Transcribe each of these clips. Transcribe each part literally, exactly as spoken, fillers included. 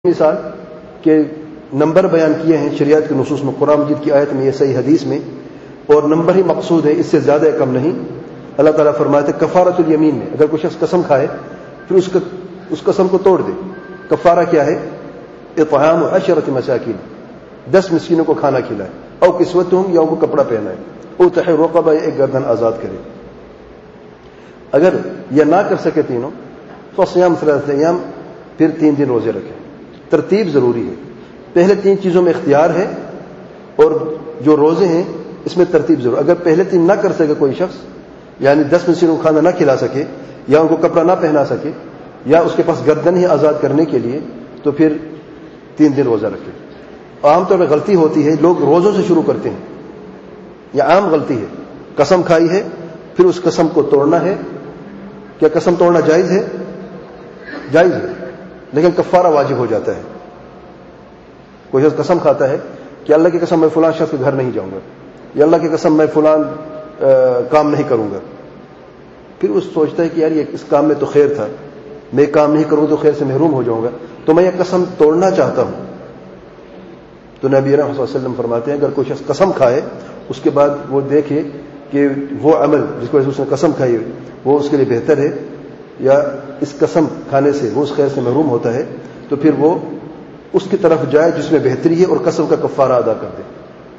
مثال کہ نمبر بیان کیے ہیں شریعت کے نصوص میں، قرآن مجید کی آیت میں، یہ صحیح حدیث میں، اور نمبر ہی مقصود ہے، اس سے زیادہ کم نہیں۔ اللہ تعالیٰ فرماتے کفارۃ الیمین میں اگر کوئی شخص قسم کھائے پھر اس, اس قسم کو توڑ دے، کفارہ کیا ہے؟ اطعام عشرۃ مساکین، دس مسکینوں کو کھانا کھلائے، او کسوتہم، یا ان کو کپڑا پہنائے، او تحریر رقبہ، ایک گردن آزاد کرے۔ اگر یہ نہ کر سکے تینوں، فصیام ثلاثۃ ایام، پھر تین دن روزے رکھیں۔ ترتیب ضروری ہے، پہلے تین چیزوں میں اختیار ہے، اور جو روزے ہیں اس میں ترتیب ضرور۔ اگر پہلے تین نہ کر سکے کوئی شخص، یعنی دس مسکینوں کو کھانا نہ کھلا سکے، یا ان کو کپڑا نہ پہنا سکے، یا اس کے پاس گردن ہی آزاد کرنے کے لیے، تو پھر تین دن روزہ رکھے۔ عام طور پر غلطی ہوتی ہے، لوگ روزوں سے شروع کرتے ہیں، یہ عام غلطی ہے۔ قسم کھائی ہے، پھر اس قسم کو توڑنا ہے۔ کیا قسم توڑنا جائز ہے؟ جائز ہے، لیکن کفارہ واجب ہو جاتا ہے۔ کوئی شخص قسم کھاتا ہے کہ اللہ کی قسم میں فلاں شخص کے گھر نہیں جاؤں گا، یا اللہ کی قسم میں فلاں کام نہیں کروں گا، پھر اس سوچتا ہے کہ یار یہ اس کام میں تو خیر تھا، میں کام نہیں کروں تو خیر سے محروم ہو جاؤں گا، تو میں یہ قسم توڑنا چاہتا ہوں۔ تو نبی رحمۃ اللہ صلی اللہ علیہ وسلم فرماتے ہیں اگر کوئی شخص قسم کھائے، اس کے بعد وہ دیکھے کہ وہ عمل جس کو اس نے قسم کھائی وہ اس کے لیے بہتر ہے، یا اس قسم کھانے سے وہ اس خیر سے محروم ہوتا ہے، تو پھر وہ اس کی طرف جائے جس میں بہتری ہے، اور قسم کا کفارہ ادا کر دے۔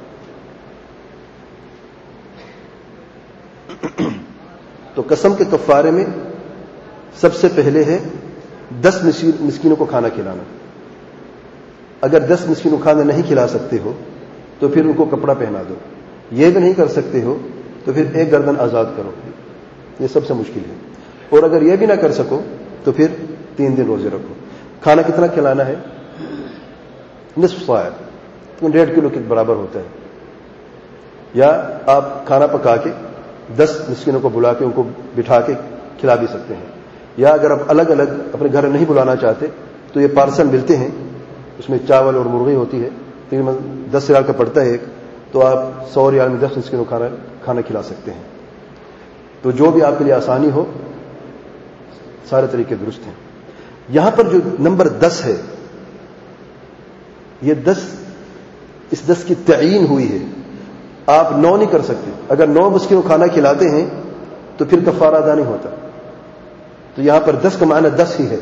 تو قسم کے کفارے میں سب سے پہلے ہے دس مسکینوں کو کھانا کھلانا۔ اگر دس مسکینوں کو کھانا نہیں کھلا سکتے ہو تو پھر ان کو کپڑا پہنا دو۔ یہ بھی نہیں کر سکتے ہو تو پھر ایک گردن آزاد کرو، یہ سب سے مشکل ہے۔ اور اگر یہ بھی نہ کر سکو تو پھر تین دن روزے رکھو۔ کھانا کتنا کھلانا ہے؟ نصف صاع، ڈیڑھ کلو کے برابر ہوتا ہے۔ یا آپ کھانا پکا کے دس مسکینوں کو بلا کے ان کو بٹھا کے کھلا بھی سکتے ہیں، یا اگر آپ الگ الگ اپنے گھر نہیں بلانا چاہتے تو یہ پارسل ملتے ہیں، اس میں چاول اور مرغی ہوتی ہے، تقریباً دس ریال کا پڑتا ہے ایک، تو آپ سو ریال میں دس مسکینوں کو کھانا کھانا کھلا سکتے ہیں۔ تو جو بھی آپ کے لیے آسانی ہو، سارے طریقے درست ہیں۔ یہاں پر جو نمبر دس ہے، یہ دس اس دس کی تعیین ہوئی ہے، آپ نو نہیں کر سکتے۔ اگر نو مسکینوں کو کھانا کھلاتے ہیں تو پھر کفارہ ادا نہیں ہوتا۔ تو یہاں پر دس کا معنی دس ہی ہے۔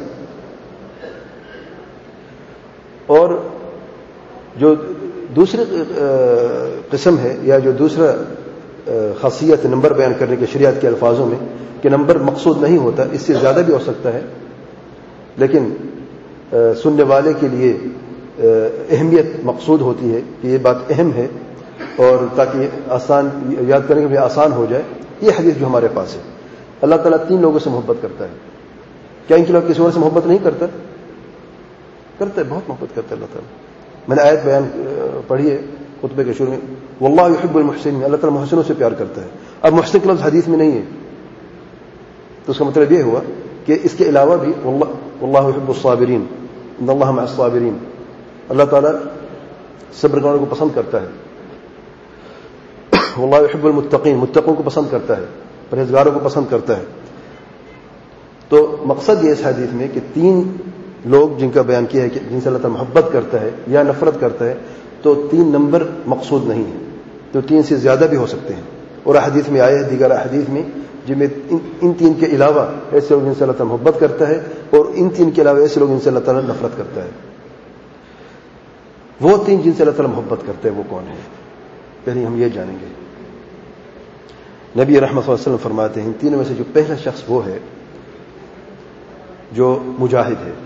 اور جو دوسری قسم ہے، یا جو دوسرا خاصیت نمبر بیان کرنے کے شریعت کے الفاظوں میں، کہ نمبر مقصود نہیں ہوتا، اس سے زیادہ بھی ہو سکتا ہے، لیکن سننے والے کے لیے اہمیت مقصود ہوتی ہے کہ یہ بات اہم ہے، اور تاکہ آسان یاد کرنے کے لیے آسان ہو جائے۔ یہ حدیث جو ہمارے پاس ہے، اللہ تعالیٰ تین لوگوں سے محبت کرتا ہے۔ کیا ان کے لوگ کسی اور سے محبت نہیں کرتا؟ کرتا ہے، بہت محبت کرتا ہے اللہ تعالیٰ۔ میں نے آیت بیان پڑھی ہے خطبے کے شروع میں، واللہ یحب المحسنین، اللہ تعالیٰ محسنوں سے پیار کرتا ہے۔ اب محسن کا لفظ حدیث میں نہیں ہے، تو اس کا مطلب یہ ہوا کہ اس کے علاوہ بھی واللہ یحب الصابرین، ان اللہ مع الصابرین، اللہ تعالیٰ صبر کرنے کو پسند کرتا ہے۔ واللہ یحب المتقین، متقوں کو پسند کرتا ہے، پرہیزگاروں کو پسند کرتا ہے۔ تو مقصد یہ اس حدیث میں کہ تین لوگ جن کا بیان کیا ہے کہ جن سے اللہ تعالیٰ محبت کرتا ہے یا نفرت کرتا ہے، تو تین نمبر مقصود نہیں ہے، تو تین سے زیادہ بھی ہو سکتے ہیں۔ اور حدیث میں آئے ہیں دیگر حدیث میں جن میں ان تین کے علاوہ ایسے لوگ جن سے اللہ تعالیٰ محبت کرتا ہے، اور ان تین کے علاوہ ایسے لوگ جن سے اللہ تعالیٰ نفرت کرتا ہے۔ وہ تین جن سے اللہ تعالیٰ محبت کرتے ہیں وہ کون ہے؟ پہلے ہم یہ جانیں گے۔ نبی رحمۃ اللہ علیہ وسلم فرماتے ہیں ان تینوں میں سے جو پہلا شخص وہ ہے جو مجاہد ہے،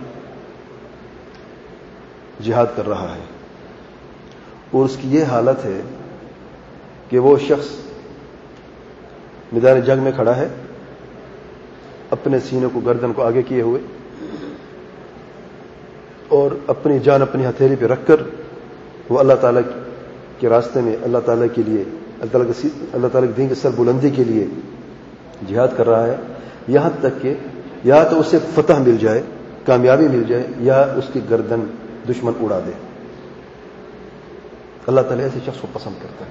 جہاد کر رہا ہے، اور اس کی یہ حالت ہے کہ وہ شخص میدان جنگ میں کھڑا ہے، اپنے سینے کو گردن کو آگے کیے ہوئے، اور اپنی جان اپنی ہتھیلی پہ رکھ کر وہ اللہ تعالیٰ کے راستے میں، اللہ تعالیٰ کے لیے، اللہ تعالیٰ کے اللہ تعالیٰ کے دین کی سر بلندی کے لیے جہاد کر رہا ہے، یہاں تک کہ یا تو اسے فتح مل جائے، کامیابی مل جائے، یا اس کی گردن دشمن اڑا دے۔ اللہ تعالیٰ ایسے شخص کو پسند کرتا ہے۔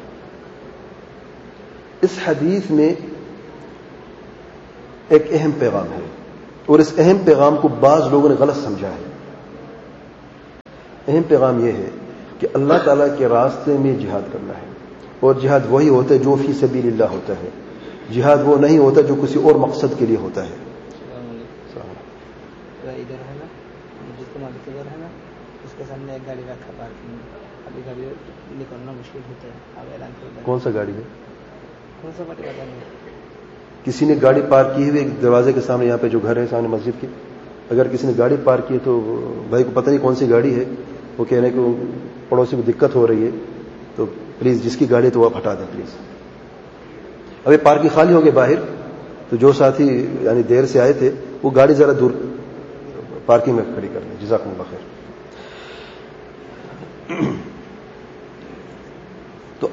اس حدیث میں ایک اہم پیغام ہے، اور اس اہم پیغام کو بعض لوگوں نے غلط سمجھا ہے۔ اہم پیغام یہ ہے کہ اللہ تعالیٰ کے راستے میں جہاد کرنا ہے، اور جہاد وہی ہوتا ہے جو فی سبیل اللہ ہوتا ہے، جہاد وہ نہیں ہوتا جو کسی اور مقصد کے لیے ہوتا ہے۔ ادھر ہے نا جس کو مالک ادھر ہے نا اس کے سامنے ایک گاڑی رکھا پارکنگ میں، ابھی گاڑی نکلنا مشکل ہوتا ہے، اب اعلان کر دیں۔ کون سا گاڑی ہے؟ کون سا گاڑی پتا نہیں۔ کسی نے گاڑی پارک کی ہوئی ایک دروازے کے سامنے، یہاں پہ جو گھر ہے سامنے مسجد کے، اگر کسی نے گاڑی پارک کی تو بھائی کو پتہ نہیں کون سی گاڑی ہے، وہ کہہ رہے ہیں کہ پڑوسی کو دقت ہو رہی ہے، تو پلیز جس کی گاڑی تو وہ آپ ہٹا دیں پلیز۔ ابھی پارکنگ خالی ہو گئے باہر، تو جو ساتھی یعنی دیر سے آئے تھے وہ گاڑی ذرا دور پارکنگ میں کھڑی کر دیں، جزاکم اللہ خیر۔ تو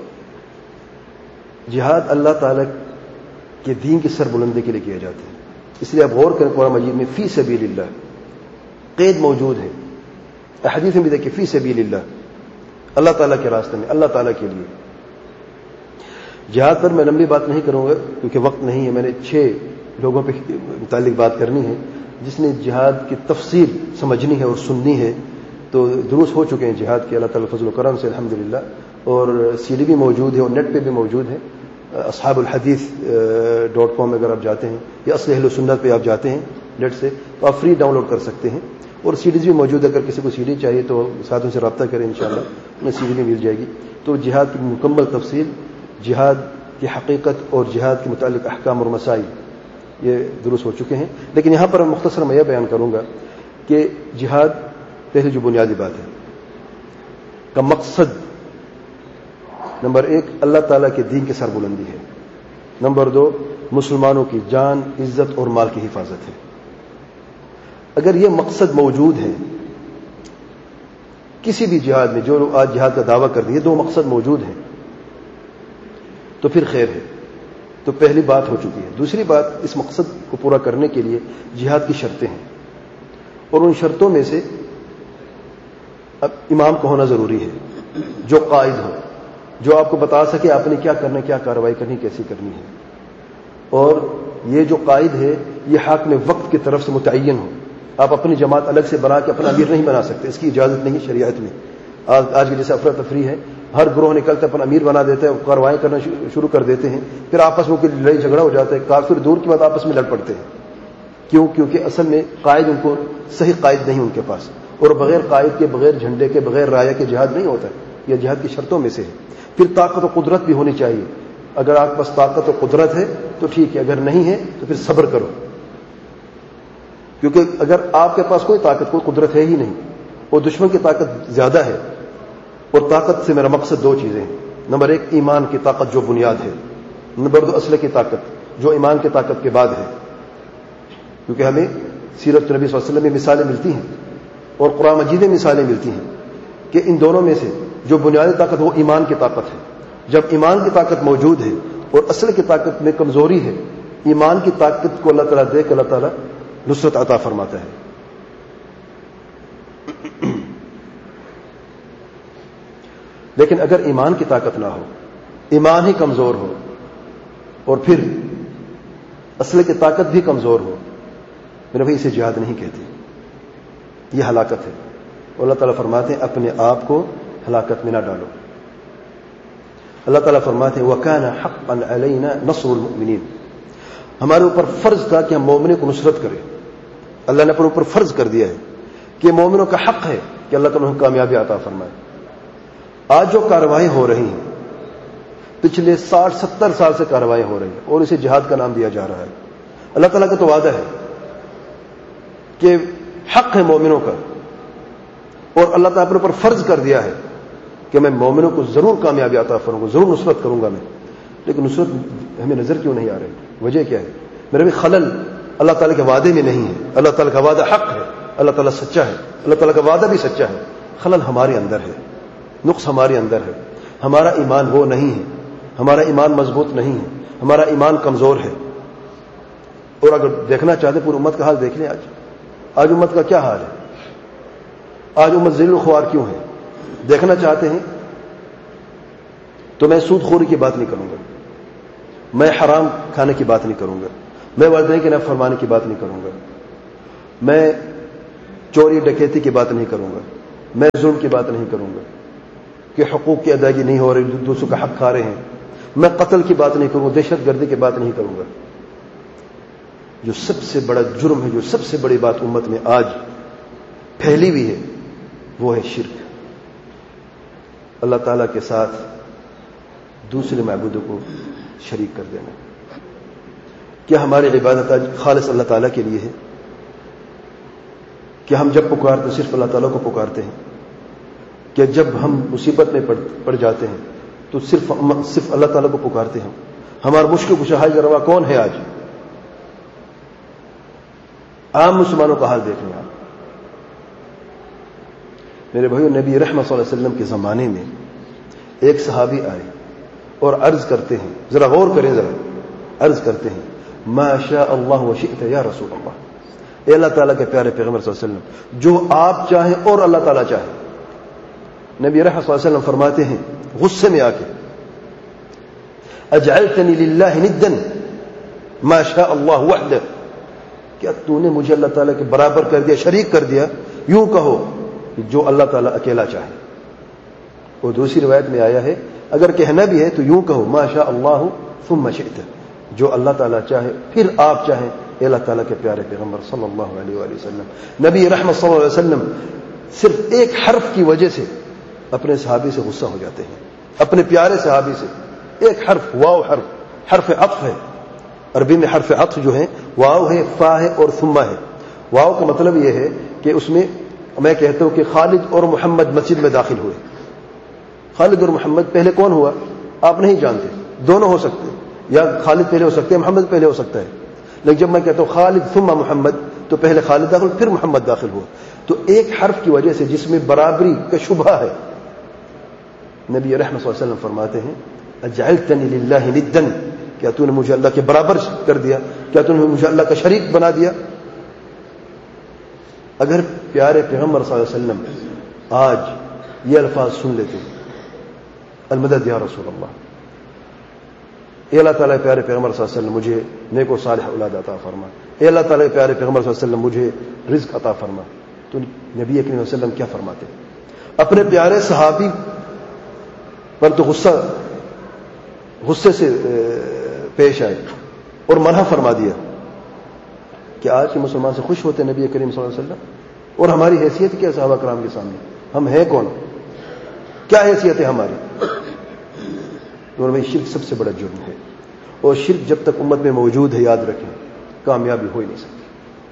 جہاد اللہ تعالی کے دین کی سر بلندی کے لیے کیا جاتا ہے، اس لیے آپ غور کریں قرآن مجید میں فی سبیل اللہ قید موجود ہے، احادیث میں بھی دیکھیں فی سبیل اللہ، اللہ تعالیٰ کے راستے میں، اللہ تعالیٰ کے لیے۔ جہاد پر میں لمبی بات نہیں کروں گا کیونکہ وقت نہیں ہے، میں نے چھ لوگوں پہ متعلق بات کرنی ہے، جس نے جہاد کی تفصیل سمجھنی ہے اور سننی ہے تو دروس ہو چکے ہیں جہاد کے اللہ تعالیٰ فضل و کرم سے الحمدللہ، اور سی ڈی بھی موجود ہے اور نیٹ پہ بھی موجود ہے، اصحاب الحدیث ڈاٹ کام اگر آپ جاتے ہیں یا اصل اہل سنت پہ آپ جاتے ہیں نیٹ سے تو آپ فری ڈاؤن لوڈ کر سکتے ہیں، اور سی ڈیز بھی موجود ہے، اگر کسی کو سی ڈی چاہیے تو ساتھوں سے رابطہ کریں انشاءاللہ انہیں سی ڈی بھی مل جائے گی۔ تو جہاد کی مکمل تفصیل، جہاد کی حقیقت اور جہاد کے متعلق احکام اور مسائل یہ درست ہو چکے ہیں، لیکن یہاں پر مختصر میں یہ بیان کروں گا کہ جہاد پہلے جو بنیادی بات ہے کا مقصد نمبر ایک اللہ تعالیٰ کے دین کی سربلندی ہے، نمبر دو مسلمانوں کی جان، عزت اور مال کی حفاظت ہے۔ اگر یہ مقصد موجود ہے کسی بھی جہاد میں، جو لوگ آج جہاد کا دعویٰ کر دیں، یہ دو مقصد موجود ہیں تو پھر خیر ہے، تو پہلی بات ہو چکی ہے۔ دوسری بات، اس مقصد کو پورا کرنے کے لیے جہاد کی شرطیں ہیں، اور ان شرطوں میں سے اب امام کو ہونا ضروری ہے، جو قائد ہو، جو آپ کو بتا سکے آپ نے کیا کرنا ہے، کیا کارروائی کرنی، کیسی کرنی ہے، اور یہ جو قائد ہے یہ حاکم وقت کی طرف سے متعین ہو۔ آپ اپنی جماعت الگ سے بنا کے اپنا امیر نہیں بنا سکتے، اس کی اجازت نہیں شریعت میں۔ آج آج کی جیسے افراتفری ہے، ہر گروہ نکلتا ہے اپنا امیر بنا دیتے ہیں، کارروائیں کرنا شروع کر دیتے ہیں، پھر آپس میں لڑائی جھگڑا ہو جاتا ہے، کافر دور کی بات آپس میں لڑ پڑتے ہیں۔ کیوں؟ کیونکہ اصل میں قائد ان کو صحیح قائد نہیں ان کے پاس، اور بغیر قائد کے، بغیر جھنڈے کے، بغیر رایا کے جہاد نہیں ہوتا، یہ جہاد کی شرطوں میں سے ہے۔ پھر طاقت و قدرت بھی ہونی چاہیے، اگر آپ کے پاس طاقت و قدرت ہے تو ٹھیک ہے، اگر نہیں ہے تو پھر صبر کرو، کیونکہ اگر آپ کے پاس کوئی طاقت، کوئی قدرت ہے ہی نہیں اور دشمن کی طاقت زیادہ ہے، اور طاقت سے میرا مقصد دو چیزیں ہیں، نمبر ایک ایمان کی طاقت جو بنیاد ہے، نمبر دو اسلحے کی طاقت جو ایمان کی طاقت کے بعد ہے، کیونکہ ہمیں سیرت نبی صلی اللہ علیہ وسلم میں مثالیں ملتی ہیں اور قرآن مجید میں مثالیں ملتی ہیں کہ ان دونوں میں سے جو بنیادی طاقت وہ ایمان کی طاقت ہے۔ جب ایمان کی طاقت موجود ہے اور اسلحے کی طاقت میں کمزوری ہے، ایمان کی طاقت کو اللہ تعالیٰ دے کے اللہ تعالیٰ نصرت عطا فرماتا ہے۔ لیکن اگر ایمان کی طاقت نہ ہو، ایمان ہی کمزور ہو، اور پھر اسلحے کی طاقت بھی کمزور ہو، میرے بھائی اسے جہاد نہیں کہتے، یہ ہلاکت ہے۔ اللہ تعالیٰ فرماتے ہیں اپنے آپ کو ہلاکت میں نہ ڈالو۔ اللہ تعالیٰ فرماتے ہیں وَكَانَ حَقًّا عَلَيْنَا نَصْرُ الْمُؤْمِنِينَ، ہمارے اوپر فرض تھا کہ ہم مومنوں کو نصرت کریں۔ اللہ نے اپنے اوپر فرض کر دیا ہے کہ مومنوں کا حق ہے کہ اللہ تعالیٰ انہیں کامیابی عطا فرمائے۔ آج جو کارروائیں ہو رہی ہیں، پچھلے ساٹھ ستر سال سے کارروائیں ہو رہی ہیں اور اسے جہاد کا نام دیا جا رہا ہے۔ اللہ تعالیٰ کا تو وعدہ ہے کہ حق ہے مومنوں کا، اور اللہ تعالیٰ اپنے اوپر فرض کر دیا ہے کہ میں مومنوں کو ضرور کامیابی عطا فرماؤں گا، ضرور نصرت کروں گا میں۔ لیکن نصرت ہمیں نظر کیوں نہیں آ رہی؟ وجہ کیا ہے؟ میرے بھی خلل اللہ تعالیٰ کے وعدے میں نہیں ہے۔ اللہ تعالیٰ کا وعدہ حق ہے، اللہ تعالیٰ سچا ہے، اللہ تعالیٰ کا وعدہ بھی سچا ہے، خلل ہمارے اندر ہے، نقص ہمارے اندر ہے۔ ہمارا ایمان وہ نہیں ہے، ہمارا ایمان مضبوط نہیں ہے، ہمارا ایمان کمزور ہے۔ اور اگر دیکھنا چاہتے ہیں پوری امت کا حال دیکھ لیں، آج آج امت کا کیا حال ہے؟ آج امت ذلیل و خوار کیوں ہے؟ دیکھنا چاہتے ہیں تو میں سود خوری کی بات نہیں کروں گا، میں حرام کھانے کی بات نہیں کروں گا، میں والدین کے نافرمانی فرمانے کی بات نہیں کروں گا، میں چوری ڈکیتی کی بات نہیں کروں گا، میں ظلم کی بات نہیں کروں گا کہ حقوق کی ادائیگی نہیں ہو رہی، دوسروں کا حق کھا رہے ہیں. میں قتل کی بات نہیں کروں گا، دہشت گردی کی بات نہیں کروں گا. جو سب سے بڑا جرم ہے، جو سب سے بڑی بات امت میں آج پھیلی ہوئی ہے، وہ ہے شرک. اللہ تعالیٰ کے ساتھ دوسرے معبودوں کو شریک کر دینا. کیا ہماری عبادت آج خالص اللہ تعالیٰ کے لیے ہے؟ کہ ہم جب پکارتے صرف اللہ تعالیٰ کو پکارتے ہیں؟ کہ جب ہم مصیبت میں پڑ جاتے ہیں تو صرف صرف اللہ تعالیٰ کو پکارتے ہیں؟ ہمارا مشکل کشا حاجت روا کون ہے آج؟ عام مسلمانوں کا حال دیکھ لیں آپ. میرے بھائیو، نبی رحمت صلی اللہ علیہ وسلم کے زمانے میں ایک صحابی آئے اور عرض کرتے ہیں، ذرا غور کریں، ذرا عرض کرتے ہیں، ما شاء اللہ وشئت یا رسول اللہ. اے اللہ تعالیٰ کے پیارے پیغمبر صلی اللہ علیہ وسلم، جو آپ چاہیں اور اللہ تعالیٰ چاہے. نبی رحمت صلی اللہ علیہ وسلم فرماتے ہیں غصے میں آ کے، اجعلتنی للہ ندا ما شاء اللہ وحدہ، کیا تو نے مجھے اللہ تعالیٰ کے برابر کر دیا، شریک کر دیا؟ یوں کہو کہ جو اللہ تعالیٰ اکیلا چاہے. اور دوسری روایت میں آیا ہے اگر کہنا بھی ہے تو یوں کہو ما شاء اللہ ثم شئت، جو اللہ تعالیٰ چاہے پھر آپ چاہیں. اے اللہ تعالیٰ کے پیارے پیغمبر صلی اللہ علیہ وآلہ وسلم، نبی رحمت صلی اللہ علیہ وسلم صرف ایک حرف کی وجہ سے اپنے صحابی سے غصہ ہو جاتے ہیں، اپنے پیارے صحابی سے. ایک حرف، واو حرف، حرف عطف ہے. عربی میں حرف عطف جو ہے واو ہے، فا ہے اور ثم ہے. واو کا مطلب یہ ہے کہ اس میں میں کہتا ہوں کہ خالد اور محمد مسجد میں داخل ہوئے. خالد اور محمد پہلے کون ہوا آپ نہیں جانتے، دونوں ہو سکتے ہیں، یا خالد پہلے ہو سکتے ہیں، محمد پہلے ہو سکتا ہے. لیکن جب میں کہتا ہوں خالد ثم محمد تو پہلے خالد داخل پھر محمد داخل ہوا. تو ایک حرف کی وجہ سے جس میں برابری کا شبہ ہے، نبی رحمت صلی اللہ علیہ وسلم فرماتے ہیں اجعلتنی للہ ندا، کیا تو نے مجھے اللہ کے برابر کر دیا، کیا تو نے مجھے اللہ کا شریک بنا دیا. اگر پیارے پیغمبر صلی اللہ علیہ وسلم آج یہ الفاظ سن لیتے ہیں، المدد یا رسول اللہ، اے اللہ تعالیٰ پیارے پیغمبر صلی اللہ علیہ وسلم مجھے نیک و صالح اولاد عطا فرما، اے اللہ تعالیٰ پیارے پیغمبر صلی اللہ علیہ وسلم مجھے رزق عطا فرما، تو نبی کریم صلی اللہ علیہ وسلم کیا فرماتے؟ اپنے پیارے صحابی پر تو غصہ غصے سے پیش آئے اور منع فرما دیا کہ آج کے مسلمان سے خوش ہوتے نبی کریم صلی اللہ علیہ وسلم، اور ہماری حیثیت کیا صحابہ کرام کے سامنے؟ ہم ہیں کون؟ کیا حیثیت ہے ہماری؟ تو بھائی شرک سب سے بڑا جرم ہے، اور شرک جب تک امت میں موجود ہے، یاد رکھیں کامیابی ہو ہی نہیں سکتی.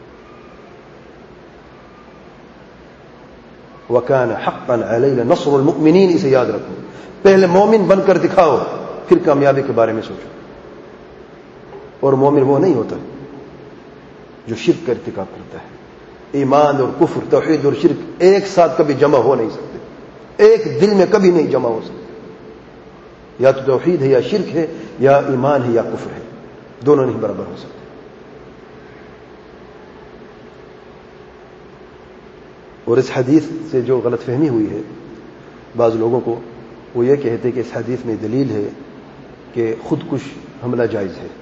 وَكَانَ حَقًّا عَلَيْنَا نَصْرُ الْمُؤْمِنِينَ، اسے یاد رکھو. پہلے مومن بن کر دکھاؤ، پھر کامیابی کے بارے میں سوچو. اور مومن وہ نہیں ہوتا جو شرک کا ارتکاب کرتا ہے. ایمان اور کفر، توحید اور شرک ایک ساتھ کبھی جمع ہو نہیں سکتے، ایک دل میں کبھی نہیں جمع ہو سکتے. یا تو توحید ہے یا شرک ہے، یا ایمان ہے یا کفر ہے، دونوں نہیں برابر ہو سکتے. اور اس حدیث سے جو غلط فہمی ہوئی ہے بعض لوگوں کو، وہ یہ کہتے کہ اس حدیث میں دلیل ہے کہ خودکش حملہ جائز ہے.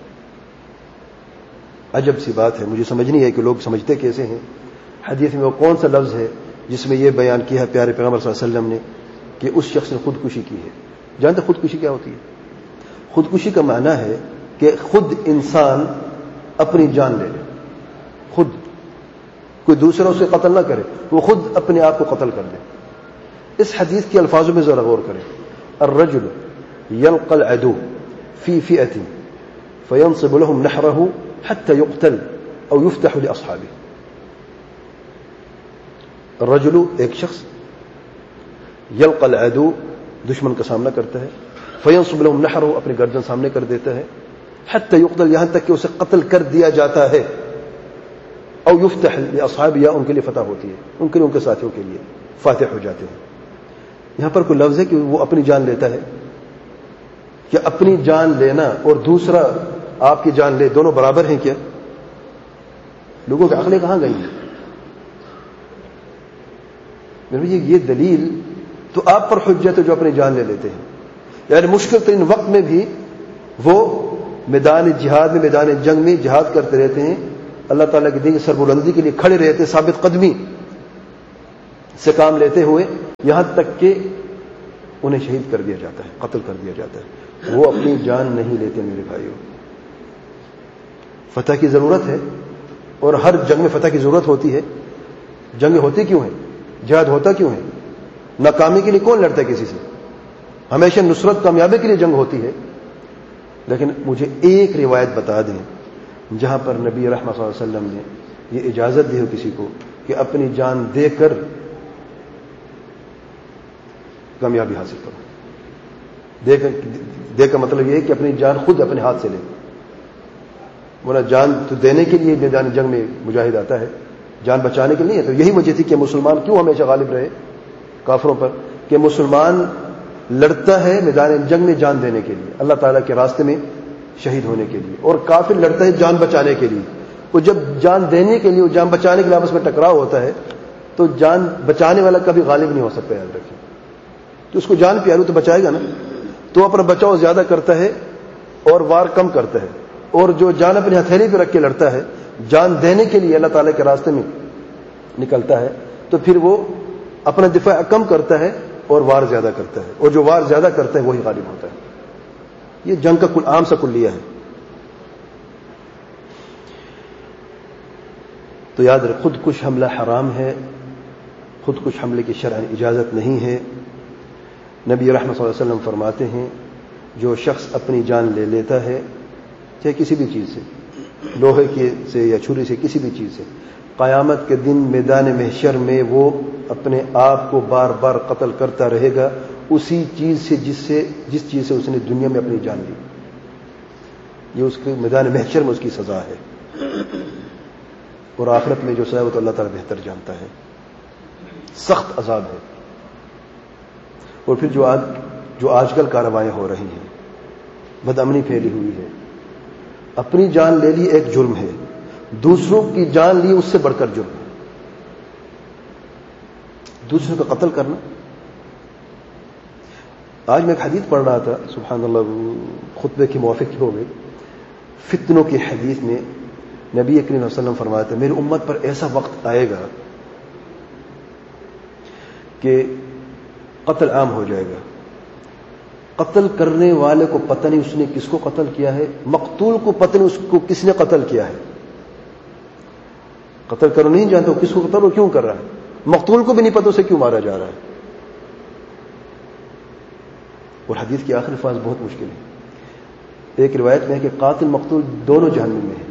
عجب سی بات ہے، مجھے سمجھ نہیں ہے کہ لوگ سمجھتے کیسے ہیں. حدیث میں وہ کون سا لفظ ہے جس میں یہ بیان کیا ہے پیارے پیغمبر صلی اللہ علیہ وسلم نے کہ اس شخص نے خودکشی کی ہے؟ جانتے خودکشی کیا ہوتی ہے؟ خودکشی کا معنی ہے کہ خود انسان اپنی جان لے لے، خود، کوئی دوسرا اسے قتل نہ کرے، وہ خود اپنے آپ کو قتل کر دے. اس حدیث کے الفاظوں میں ذرا غور کریں. الرجل يلقى العدو في فئة فينصب لهم نحره حتى يقتل او يفتح لاصحابه. الرجل ایک شخص، يلقى العدو دشمن کا سامنا کرتا ہے، فينصب لهم نحره اپنی گردن سامنے کر دیتا ہے، حتى يقتل یہاں تک کہ اسے قتل کر دیا جاتا ہے، او يفتح لاصحابه یا ان کے لیے فتح ہوتی ہے، ان کے لیے ان کے ساتھیوں کے لیے فاتح ہو جاتے ہیں. یہاں پر کوئی لفظ ہے کہ وہ اپنی جان لیتا ہے؟ کہ اپنی جان لینا اور دوسرا آپ کی جان لے دونوں برابر ہیں کیا؟ لوگوں کی عقلیں کہاں گئی ہیں؟ یہ دلیل تو آپ پر حجت ہے جو اپنی جان لے لیتے ہیں. یعنی مشکل ترین وقت میں بھی وہ میدان جہاد میں، میدان جنگ میں جہاد کرتے رہتے ہیں، اللہ تعالیٰ کے دین کی سربلندی کے لیے کھڑے رہتے ہیں، ثابت قدمی. سے کام لیتے ہوئے یہاں تک کہ انہیں شہید کر دیا جاتا ہے، قتل کر دیا جاتا ہے. وہ اپنی جان نہیں لیتے میرے بھائیوں. فتح کی ضرورت ہے اور ہر جنگ میں فتح کی ضرورت ہوتی ہے. جنگ ہوتی کیوں ہے؟ جہاد ہوتا کیوں ہے؟ ناکامی کے لیے کون لڑتا ہے کسی سے؟ ہمیشہ نصرت کامیابی کے لیے جنگ ہوتی ہے. لیکن مجھے ایک روایت بتا دیں جہاں پر نبی رحمت صلی اللہ علیہ وسلم نے یہ اجازت دی ہو کسی کو کہ اپنی جان دے کر کامیابی حاصل کرو. دے کر دے کا مطلب یہ ہے کہ اپنی جان خود اپنے ہاتھ سے لے. ورنہ جان تو دینے کے لیے میدان جنگ میں مجاہد آتا ہے، جان بچانے کے لیے. تو یہی وجہ تھی کہ مسلمان کیوں ہمیشہ غالب رہے کافروں پر، کہ مسلمان لڑتا ہے میدان جنگ میں جان دینے کے لیے، اللہ تعالیٰ کے راستے میں شہید ہونے کے لیے، اور کافر لڑتا ہے جان بچانے کے لیے. وہ جب جان دینے کے لیے اور جان بچانے کے لیے آپس میں ٹکراؤ ہوتا ہے تو جان بچانے والا کبھی غالب نہیں ہو سکتا. یاد رکھیں، تو اس کو جان پیارو تو بچائے گا نا. تو اپنا بچاؤ زیادہ کرتا ہے اور وار کم کرتا ہے، اور جو جان اپنی ہتھیلی پہ رکھ کے لڑتا ہے جان دینے کے لیے اللہ تعالیٰ کے راستے میں نکلتا ہے، تو پھر وہ اپنا دفاع کم کرتا ہے اور وار زیادہ کرتا ہے، اور جو وار زیادہ کرتا ہے وہی غالب ہوتا ہے. یہ جنگ کا عام سا کلیہ ہے. تو یاد رکھ، خود کش حملہ حرام ہے، خود کش حملے کی شرعاً اجازت نہیں ہے. نبی رحمت صلی اللہ علیہ وسلم فرماتے ہیں جو شخص اپنی جان لے لیتا ہے چاہے کسی بھی چیز سے، لوہے کے سے یا چھری سے، کسی بھی چیز سے، قیامت کے دن میدان محشر میں وہ اپنے آپ کو بار بار قتل کرتا رہے گا اسی چیز سے جس سے جس چیز سے اس نے دنیا میں اپنی جان لی. یہ اس کے میدان محشر میں اس کی سزا ہے، اور آخرت میں جو سزا ہے وہ تو اللہ تعالیٰ بہتر جانتا ہے. سخت عذاب ہے. اور پھر جو آج جو آج کل کارروائیاں ہو رہی ہیں، بدامنی پھیلی ہوئی ہے. اپنی جان لے لی ایک جرم ہے، دوسروں کی جان لی اس سے بڑھ کر جرم ہے. دوسروں کا قتل کرنا. آج میں ایک حدیث پڑھ رہا تھا، سبحان اللہ، خطبے کی موافق ہو گئی. فتنوں کی حدیث میں نبی کریم صلی اللہ علیہ وسلم فرماتے ہیں میری امت پر ایسا وقت آئے گا کہ قتل عام ہو جائے گا. قتل کرنے والے کو پتہ نہیں اس نے کس کو قتل کیا ہے، مقتول کو پتہ نہیں اس کو کس نے قتل کیا ہے. قتل کرو نہیں جانتے کس کو قتل اور کیوں کر رہا ہے، مقتول کو بھی نہیں پتہ اسے کیوں مارا جا رہا ہے. اور حدیث کی آخری الفاظ بہت مشکل ہے. ایک روایت میں ہے کہ قاتل مقتول دونوں جہنم میں ہیں.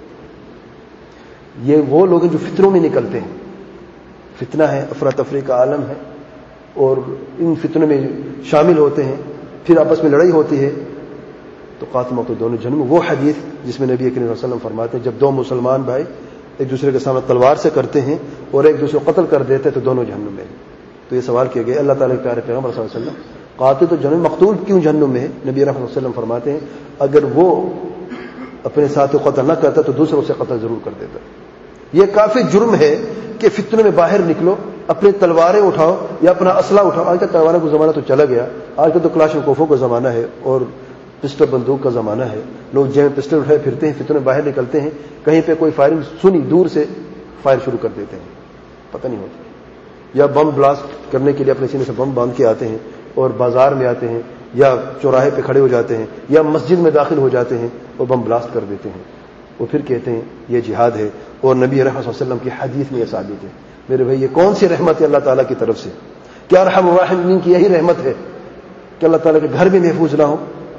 یہ وہ لوگ ہیں جو فتنوں میں نکلتے ہیں. فتنہ ہے، افراتفری کا عالم ہے، اور ان فتنوں میں شامل ہوتے ہیں، پھر آپس میں لڑائی ہوتی ہے، تو قاتل مقتول دونوں جہنم میں. وہ حدیث جس میں نبی کریم صلی اللہ علیہ وسلم فرماتے ہیں جب دو مسلمان بھائی ایک دوسرے کے سامنے تلوار سے کرتے ہیں اور ایک دوسرے کو قتل کر دیتے ہیں تو دونوں جہنم میں ہیں. تو یہ سوال کیا گیا اللہ تعالیٰ کے پیارے پیغمبر صلی اللہ علیہ وسلم، قاتل تو جہنم، مقتول کیوں جہنم میں ہے؟ نبی رحمۃ اللہ علیہ وسلم فرماتے ہیں اگر وہ اپنے ساتھ قتل نہ کرتا تو دوسروں سے قتل ضرور کر دیتا. یہ کافی جرم ہے کہ فتنوں میں باہر نکلو، اپنی تلواریں اٹھاؤ یا اپنا اسلحہ اٹھاؤ. آج کا تلواروں کا زمانہ تو چلا گیا، آج کل تو کلاشن کوفوں کا زمانہ ہے اور پسٹل بندوق کا زمانہ ہے. لوگ جیب میں پسٹل اٹھائے پھرتے ہیں، فتنوں میں باہر نکلتے ہیں، کہیں پہ کوئی فائرنگ سنی دور سے فائر شروع کر دیتے ہیں، پتہ نہیں ہوتا. یا بم بلاسٹ کرنے کے لیے اپنے سینے سے بم باندھ کے آتے ہیں اور بازار میں آتے ہیں یا چوراہے پہ کھڑے ہو جاتے ہیں یا مسجد میں داخل ہو جاتے ہیں اور بم بلاسٹ کر دیتے ہیں. وہ پھر کہتے ہیں یہ جہاد ہے، اور نبی رحمۃ اللہ علیہ وسلم کی حدیث میں یہ ثابت ہے. میرے بھائی یہ کون سی رحمت ہے اللہ تعالیٰ کی طرف سے؟ کیا ارحم الراحمین کی یہی رحمت ہے کہ اللہ تعالیٰ کے گھر بھی محفوظ نہ ہو؟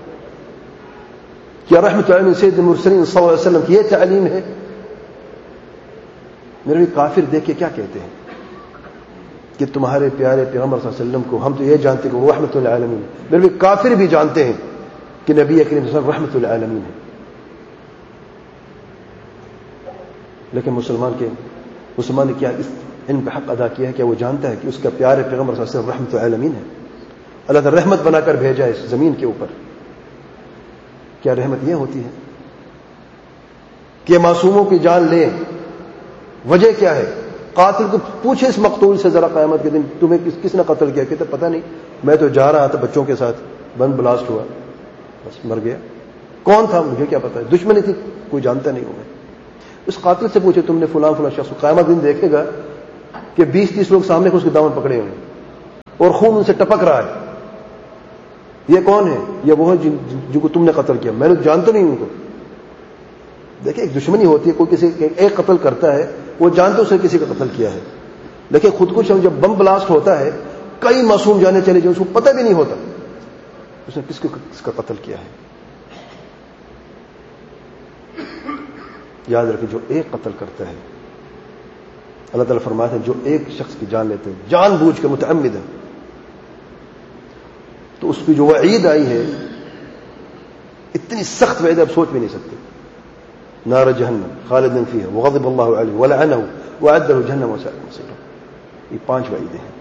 کیا رحمت العالمین سید المرسلین صلی اللہ علیہ وسلم کی یہ تعلیم ہے؟ میرے بھی کافر دیکھ کے کیا کہتے ہیں کہ تمہارے پیارے پیغمبر صلی اللہ علیہ وسلم کو ہم تو یہ جانتے کہ وہ رحمت العالمین. میرے بھی کافر بھی جانتے ہیں کہ نبی کریم صلی اللہ علیہ وسلم رحمت العالمین ہے. لیکن مسلمان کے مسلمان نے کیا اس علم کا حق ادا کیا ہے؟ کیا وہ جانتا ہے کہ اس کا پیارے پیغمبر صلی اللہ علیہ وسلم رحمت العالمین ہے؟ اللہ تعالیٰ رحمت بنا کر بھیجا اس زمین کے اوپر. کیا رحمت یہ ہوتی ہے کہ معصوموں کی جان لیں؟ وجہ کیا ہے؟ قاتل کو پوچھے اس مقتول سے ذرا قیامت کے دن تمہیں کس کس نے قتل کیا؟ کہتے پتہ نہیں، میں تو جا رہا تھا بچوں کے ساتھ، بم بلاسٹ ہوا، بس مر گیا. کون تھا مجھے کیا پتا، دشمنی تھی کوئی جانتا نہیں ہوں میں. اس قاتل سے پوچھے تم نے فلاں فلاں شخص، قیامت دن دیکھے گا کہ بیس تیس لوگ سامنے کو اس کے دامن پکڑے ہوئے ہیں اور خون ان سے ٹپک رہا ہے. یہ کون ہے؟ یہ وہ ہے جن, جن کو تم نے قتل کیا. میں نے جانتا نہیں ان کو. دیکھیں ایک دشمنی ہوتی ہے, کوئی کسی ایک قتل کرتا ہے, وہ جانتے اسے کسی کا قتل کیا ہے, لیکن خودکش جب بم بلاسٹ ہوتا ہے کئی معصوم جانے چلے جو اس کو پتہ بھی نہیں ہوتا اس نے کس کو کس کا قتل کیا ہے. یاد رکھیں جو ایک قتل کرتا ہے, اللہ تعالیٰ فرماتے ہیں جو ایک شخص کی جان لیتے ہیں جان بوجھ کے متعمد ہے, تو اس کی جو وعید آئی ہے اتنی سخت وعید آپ سوچ بھی نہیں سکتے. نار جہنم خالدین فیہا وغضب اللہ علیہ ولعنہ وأعد له جہنم وساءت مصیرا. یہ پانچ وعیدیں ہیں.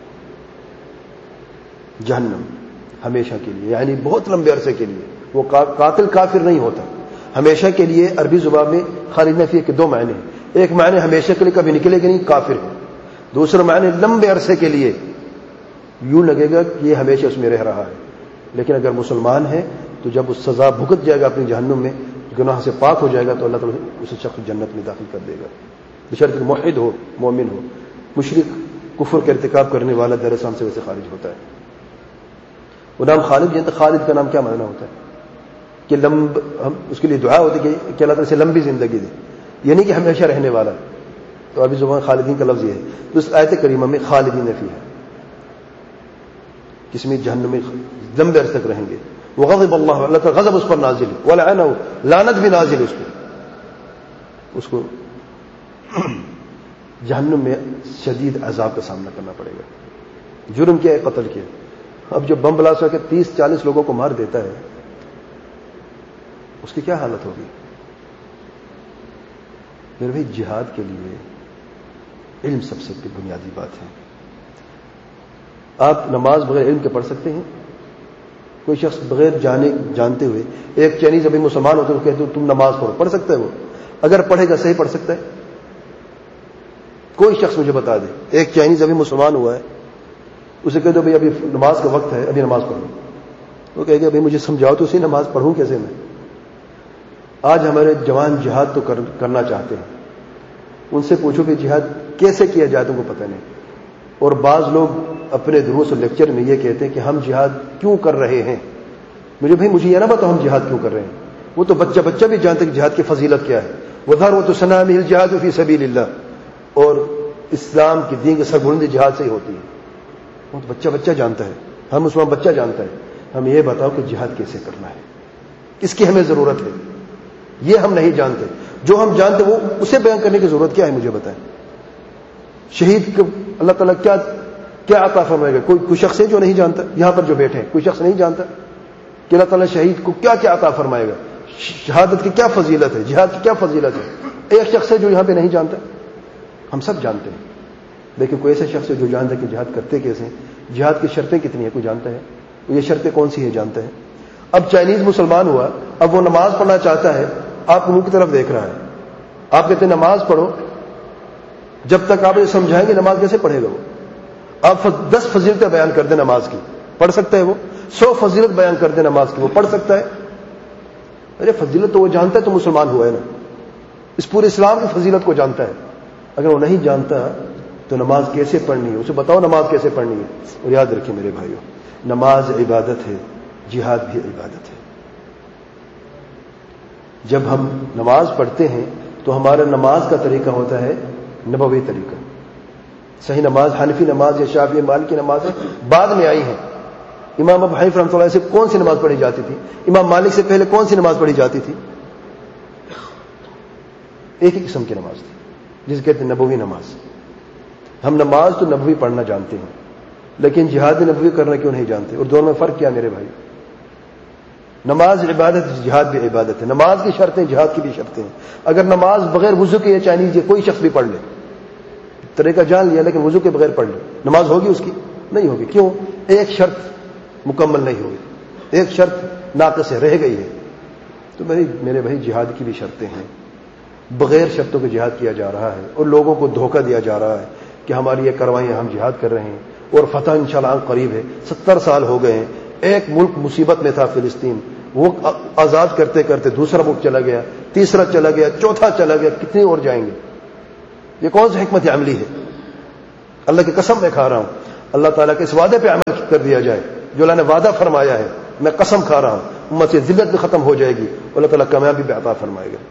جہنم ہمیشہ کے لیے, یعنی بہت لمبے عرصے کے لیے. وہ قاتل کافر نہیں ہوتا. ہمیشہ کے لیے عربی زبان میں خالدین فیہا کے دو معنی ہیں. ایک معنی ہمیشہ کے لیے کبھی نکلے گا نہیں, کافر ہے. دوسرا معنی لمبے عرصے کے لیے, یوں لگے گا کہ یہ ہمیشہ اس میں رہ رہا ہے. لیکن اگر مسلمان ہے تو جب اس سزا بھگت جائے گا اپنی جہنم میں, گناہ سے پاک ہو جائے گا, تو اللہ تعالیٰ اسے شخص جنت میں داخل کر دے گا, بشرط کہ موحد ہو, مومن ہو. مشرک کفر کا ارتکاب کرنے والا در اسلام سے ویسے خارج ہوتا ہے. وہ نام خالد جانتے, خالد کا نام کیا معنی ہوتا ہے کہ لمب, ہم اس کے لیے دعا ہوتی ہے کہ اللہ تعالیٰ سے لمبی زندگی دے, یعنی کہ ہمیشہ رہنے والا. تو ابھی زبان خالدین کا لفظ یہ ہے. تو اس آیت کریمہ میں خالدین فیہا, کس میں جہنم میں لمبے عرصے تک رہیں گے. وغضب اللہ, اللہ کا غضب اس پر نازل ہے, ولعنہ, لعنت بھی نازل ہے اس کو. اس کو جہنم میں شدید عذاب کا سامنا کرنا پڑے گا. جرم کیا ہے؟ قتل کیا. اب جو بم بلاسٹ ہو کے تیس چالیس لوگوں کو مار دیتا ہے, اس کی کیا حالت ہوگی؟ میرے بھائی جہاد کے لیے علم سب سے بنیادی بات ہے. آپ نماز بغیر علم کے پڑھ سکتے ہیں؟ کوئی شخص بغیر جانے جانتے ہوئے, ایک چائنیز ابھی مسلمان ہوتے ہیں وہ کہتے ہیں تم نماز پڑھو, پڑھ سکتا ہے وہ؟ اگر پڑھے گا صحیح پڑھ سکتا ہے؟ کوئی شخص مجھے بتا دے, ایک چائنیز ابھی مسلمان ہوا ہے, اسے کہہ دو بھائی ابھی نماز کا وقت ہے, ابھی نماز پڑھو. وہ کہے گا بھائی مجھے سمجھاؤ تو اسی نماز پڑھوں کیسے میں؟ آج ہمارے جوان جہاد تو کر, کرنا چاہتے ہیں, ان سے پوچھو کہ جہاد کیسے کیا جائے تو ان کو پتہ نہیں. اور بعض لوگ اپنے دروس اور لیکچر میں یہ کہتے ہیں کہ ہم جہاد کیوں کر رہے ہیں. مجھے بھائی مجھے یہ نہ بتاؤ ہم جہاد کیوں کر رہے ہیں. وہ تو بچہ بچہ بھی جانتے کہ جہاد کی فضیلت کیا ہے. وَذَرْوَةُ سَنَامِهِ الْجِهَادُ فِي سَبِيلِ اللَّهِ, اور اسلام کی دین کی سربلندی جہاد سے ہی ہوتی ہے. وہ تو بچہ بچہ جانتا ہے, ہم مسلمان بچہ جانتا ہے. ہم یہ بتاؤ کہ جہاد کیسے کرنا ہے, کس کی ہمیں ضرورت ہے, یہ ہم نہیں جانتے. جو ہم جانتے وہ اسے بیان کرنے کی ضرورت کیا ہے مجھے بتائیں. شہید کو اللہ تعالیٰ کیا کیا عطا فرمائے گا؟ کوئی کوئی شخص ہے جو نہیں جانتا؟ یہاں پر جو بیٹھے ہیں کوئی شخص نہیں جانتا کہ اللہ تعالیٰ شہید کو کیا کیا عطا فرمائے گا, شہادت کی کیا فضیلت ہے, جہاد کی کیا فضیلت ہے؟ ایک شخص ہے جو یہاں پہ نہیں جانتا؟ ہم سب جانتے ہیں. لیکن کوئی ایسا شخص ہے جو جانتا ہے کہ جہاد کرتے کیسے ہیں, جہاد کی شرطیں کتنی ہیں, کوئی جانتا ہے؟ یہ شرطیں کون سی ہیں جانتا ہے؟ اب چائنیز مسلمان ہوا, اب وہ نماز پڑھنا چاہتا ہے, آپ منہ کی طرف دیکھ رہا ہے, آپ کہتے ہیں نماز پڑھو. جب تک آپ یہ سمجھائیں گے نماز کیسے پڑھے گا وہ؟ آپ دس فضیلتیں بیان کر دیں نماز کی, پڑھ سکتا ہے وہ؟ سو فضیلت بیان کر دیں نماز کی, وہ پڑھ سکتا ہے؟ ارے فضیلت تو وہ جانتا ہے تو مسلمان ہوا ہے نا, اس پورے اسلام کی فضیلت کو جانتا ہے. اگر وہ نہیں جانتا تو نماز کیسے پڑھنی ہے, اسے بتاؤ نماز کیسے پڑھنی ہے. اور یاد رکھیں میرے بھائیوں, نماز عبادت ہے, جہاد بھی عبادت ہے. جب ہم نماز پڑھتے ہیں تو ہمارا نماز کا طریقہ ہوتا ہے نبوی طریقہ. صحیح نماز حنفی نماز یا شافعی مالکی نماز بعد میں آئی ہیں. امام ابو حنیفہ رحمۃ اللہ علیہ سے کون سی نماز پڑھی جاتی تھی؟ امام مالک سے پہلے کون سی نماز پڑھی جاتی تھی؟ ایک ہی قسم کی نماز تھی جسے کہتے ہیں نبوی نماز. ہم نماز تو نبوی پڑھنا جانتے ہیں, لیکن جہاد نبوی کرنا کیوں نہیں جانتے؟ اور دونوں میں فرق کیا میرے بھائی؟ نماز عبادت, جہاد بھی عبادت ہے. نماز کی شرطیں جہاد کی بھی شرطیں ہیں. اگر نماز بغیر وضو کے یا چائنیز کوئی شخص بھی پڑھ لے, طریقہ جان لیا لیکن وضو کے بغیر پڑھ لے, نماز ہوگی اس کی؟ نہیں ہوگی. کیوں؟ ایک شرط مکمل نہیں ہوگی, ایک شرط ناقص ہے, رہ گئی ہے. تو میری میرے بھائی جہاد کی بھی شرطیں ہیں. بغیر شرطوں کے جہاد کیا جا رہا ہے اور لوگوں کو دھوکہ دیا جا رہا ہے کہ ہماری یہ کروائیں ہم جہاد کر رہے ہیں اور فتح انشاءاللہ قریب ہے. ستر سال ہو گئے ہیں, ایک ملک مصیبت میں تھا فلسطین, وہ آزاد کرتے کرتے دوسرا ملک چلا گیا, تیسرا چلا گیا, چوتھا چلا گیا, کتنے اور جائیں گے؟ یہ کون سی حکمت عملی ہے؟ اللہ کی قسم میں کھا رہا ہوں, اللہ تعالیٰ کے اس وعدے پہ عمل کر دیا جائے جو اللہ نے وعدہ فرمایا ہے, میں قسم کھا رہا ہوں امت سے ذلت بھی ختم ہو جائے گی, اللہ تعالیٰ کامیابی بھی عطا فرمائے گا.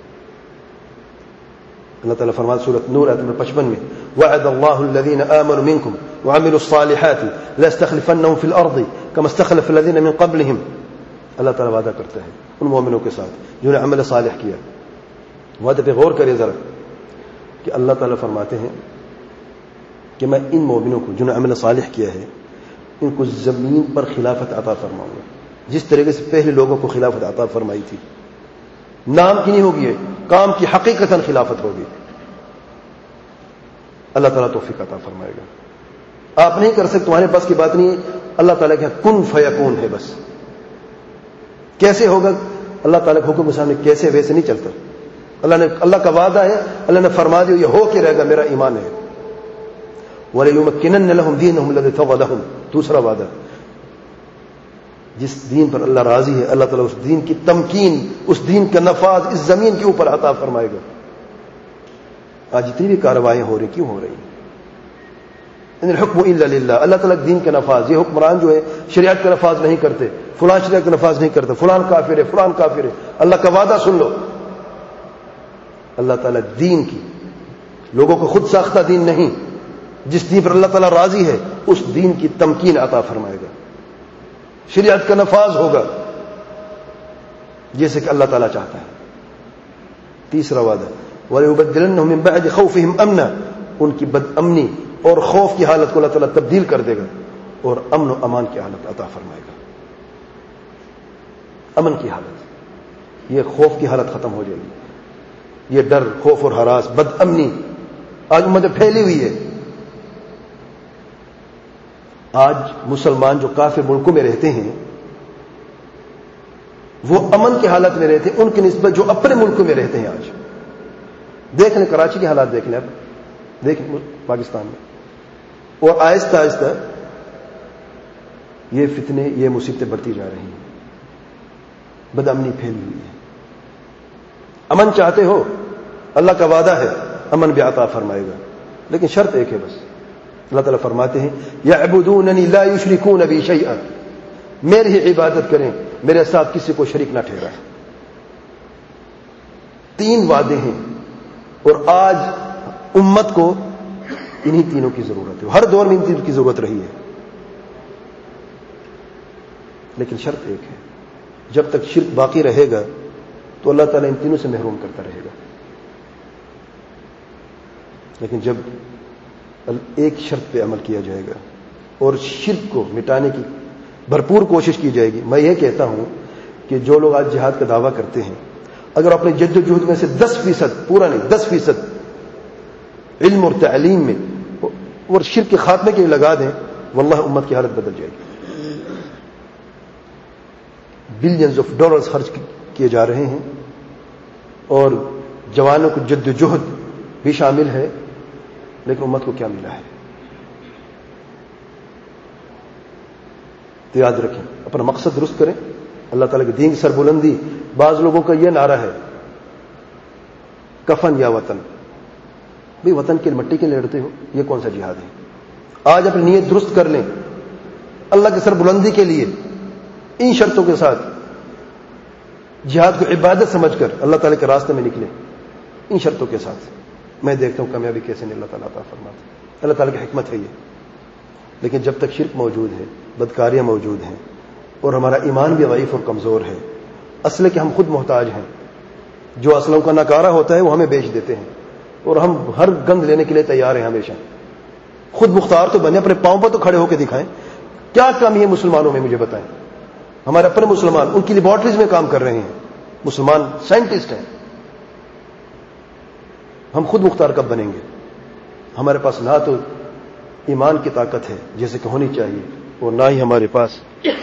اللہ تعالیٰ فرماتا سورۃ نور آیت نمبر پچپن میں, وعد اللہ الذین آمنوا منکم وعملوا الصالحات ليستخلفنهم في الارض كما استخلف الذین من قبلهم. اللہ تعالیٰ وعدہ کرتا ہے ان مومنوں کے ساتھ جنہوں نے عمل صالح کیا. وعدے پہ غور کریں ذرا کہ اللہ تعالیٰ فرماتے ہیں کہ میں ان مومنوں کو جنہوں نے عمل صالح کیا ہے ان کو زمین پر خلافت عطا فرماؤں گا, جس طریقے سے پہلے لوگوں کو خلافت عطا فرمائی تھی. نام کی نہیں ہوگی, کام کی حقیقتاً خلافت ہوگی. اللہ تعالیٰ توفیق عطا فرمائے گا. آپ نہیں کر سکتے, تمہارے پاس کی بات نہیں ہے, اللہ تعالیٰ کے کن فیکون ہے بس. کیسے ہوگا اللہ تعالیٰ کے حکم کے سامنے کیسے ویسے نہیں چلتا. اللہ نے اللہ کا وعدہ ہے, اللہ نے فرما دیا یہ ہو کے رہے گا, میرا ایمان ہے. وَلَيُمَكِّنَنَّ لَهُمْ دِينَهُمْ الَّذِي ارْتَضَىٰ لَهُمْ. دوسرا وعدہ, جس دین پر اللہ راضی ہے اللہ تعالیٰ اس دین کی تمکین, اس دین کا نفاذ اس زمین کے اوپر عطا فرمائے گا. آج جتنی بھی کارروائیاں ہو رہی کیوں ہو رہی ہیں؟ ان الحکم الا للہ. اللہ تعالیٰ کے دین کا نفاذ, یہ حکمران جو ہے شریعت کا نفاذ نہیں کرتے, فلاں شریعت کا نفاذ نہیں کرتے, فلان کافر ہے, فلان کافر ہے. اللہ کا وعدہ سن لو, اللہ تعالیٰ دین کی, لوگوں کو خود ساختہ دین نہیں, جس دین پر اللہ تعالیٰ راضی ہے اس دین کی تمکین عطا فرمائے گا. شریعت کا نفاذ ہوگا جیسے کہ اللہ تعالیٰ چاہتا ہے. تیسرا وعدہ, وَلَيُبَدِّلَنَّهُم مِّن بَعْدِ خَوْفِهِمْ أَمْنًا. ان کی بد امنی اور خوف کی حالت کو اللہ تعالیٰ تبدیل کر دے گا اور امن و امان کی حالت عطا فرمائے گا. امن کی حالت, یہ خوف کی حالت ختم ہو جائے گی. یہ ڈر, خوف اور ہراس, بد امنی آج امت میں پھیلی ہوئی ہے. آج مسلمان جو کافر ملکوں میں رہتے ہیں وہ امن کی حالت میں رہتے ہیں ان کی نسبت جو اپنے ملکوں میں رہتے ہیں. آج دیکھ لیں کراچی کے حالات, دیکھ لیں, اب دیکھ پاکستان میں, اور آہستہ آہستہ یہ فتنے, یہ مصیبتیں بڑھتی جا رہی ہیں. بد امنی پھیلی ہوئی ہے. امن چاہتے ہو, اللہ کا وعدہ ہے امن بھی عطا فرمائے گا, لیکن شرط ایک ہے بس. اللہ تعالیٰ فرماتے ہیں یعبدوننی لا یشرکون بی شیئا, میری ہی عبادت کریں, میرے ساتھ کسی کو شریک نہ ٹھہرائیں. تین وعدے ہیں اور آج امت کو انہی تینوں کی ضرورت ہے. ہر دور میں ان تینوں کی ضرورت رہی ہے, لیکن شرط ایک ہے, جب تک شرک باقی رہے گا تو اللہ تعالیٰ ان تینوں سے محروم کرتا رہے گا. لیکن جب ایک شرط پہ عمل کیا جائے گا اور شرک کو مٹانے کی بھرپور کوشش کی جائے گی. میں یہ کہتا ہوں کہ جو لوگ آج جہاد کا دعویٰ کرتے ہیں اگر اپنے جد و جہد میں سے دس فیصد, پورا نہیں دس فیصد علم اور تعلیم میں اور شرک کے خاتمے کے لیے لگا دیں, واللہ امت کی حالت بدل جائے گی. بلینز آف ڈالرز خرچ کیے جا رہے ہیں اور جوانوں کو جد و جہد بھی شامل ہے, لیکن امت کو کیا ملا ہے؟ تو یاد رکھیں, اپنا مقصد درست کریں. اللہ تعالیٰ کے دین کی سربلندی. بعض لوگوں کا یہ نعرہ ہے کفن یا وطن. بھئی وطن کے مٹی کے لیے لڑتے ہو, یہ کون سا جہاد ہے؟ آج اپنی نیت درست کر لیں اللہ کی سربلندی کے لیے, ان شرطوں کے ساتھ جہاد کو عبادت سمجھ کر اللہ تعالیٰ کے راستے میں نکلیں, ان شرطوں کے ساتھ. میں دیکھتا ہوں کامیابی کیسے نہیں اللہ تعالیٰ عطا فرماتا. اللہ تعالیٰ کی حکمت ہے یہ. لیکن جب تک شرک موجود ہے, بدکاریاں موجود ہیں اور ہمارا ایمان بھی ضعیف اور کمزور ہے, اسلحے کے ہم خود محتاج ہیں. جو اسلحوں کا نکارہ ہوتا ہے وہ ہمیں بیچ دیتے ہیں اور ہم ہر گند لینے کے لیے تیار ہیں ہمیشہ. خود مختار تو بنے, اپنے پاؤں پر تو کھڑے ہو کے دکھائیں. کیا کمی ہے مسلمانوں میں مجھے بتائیں. ہمارے اپنے مسلمان ان کی لیبارٹریز میں کام کر رہے ہیں, مسلمان سائنٹسٹ ہیں. ہم خود مختار کب بنیں گے؟ ہمارے پاس نہ تو ایمان کی طاقت ہے جیسے کہ ہونی چاہیے, اور نہ ہی ہمارے پاس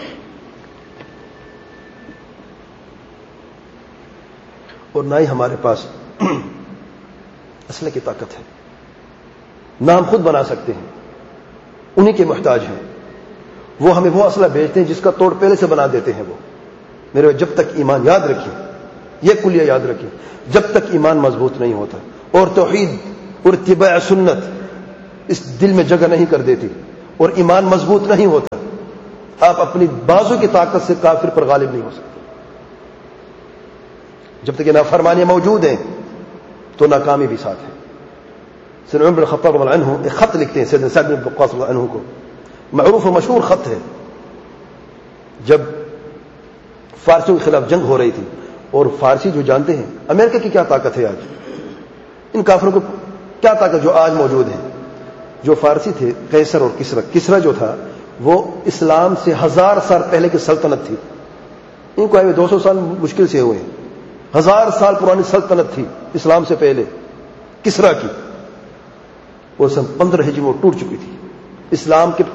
اور نہ ہی ہمارے پاس اسلحے کی طاقت ہے. نہ ہم خود بنا سکتے ہیں, انہی کے محتاج ہیں. وہ ہمیں وہ اسلحہ بیچتے ہیں جس کا توڑ پہلے سے بنا دیتے ہیں. وہ میرے جب تک ایمان, یاد رکھیں یہ کلیہ یاد رکھیں, جب تک ایمان مضبوط نہیں ہوتا اور توحید اور اتباع سنت اس دل میں جگہ نہیں کر دیتی اور ایمان مضبوط نہیں ہوتا، آپ اپنی بازو کی طاقت سے کافر پر غالب نہیں ہو سکتے۔ جب تک یہ نافرمانیاں موجود ہیں تو ناکامی بھی ساتھ ہے۔ سیدنا عمر بن الخطاب رضی اللہ عنہ ایک خط لکھتے ہیں سیدنا سعد بن وقاص رضی اللہ عنہ کو، معروف و مشہور خط ہے۔ جب فارسیوں کے خلاف جنگ ہو رہی تھی، اور فارسی جو جانتے ہیں امریکہ کی کیا طاقت ہے آج، ان کافروں کو کیا طاقت جو آج موجود ہے، جو فارسی تھے قیصر اور کسرا، کسرا جو تھا وہ اسلام سے ہزار سال پہلے کی سلطنت تھی، ان کو آئے دو سو سال مشکل سے ہوئے ہیں، ہزار سال پرانی سلطنت تھی اسلام سے پہلے کسرا کی، اور سن پندرہ ہجری میں ٹوٹ چکی تھی۔ اسلام کے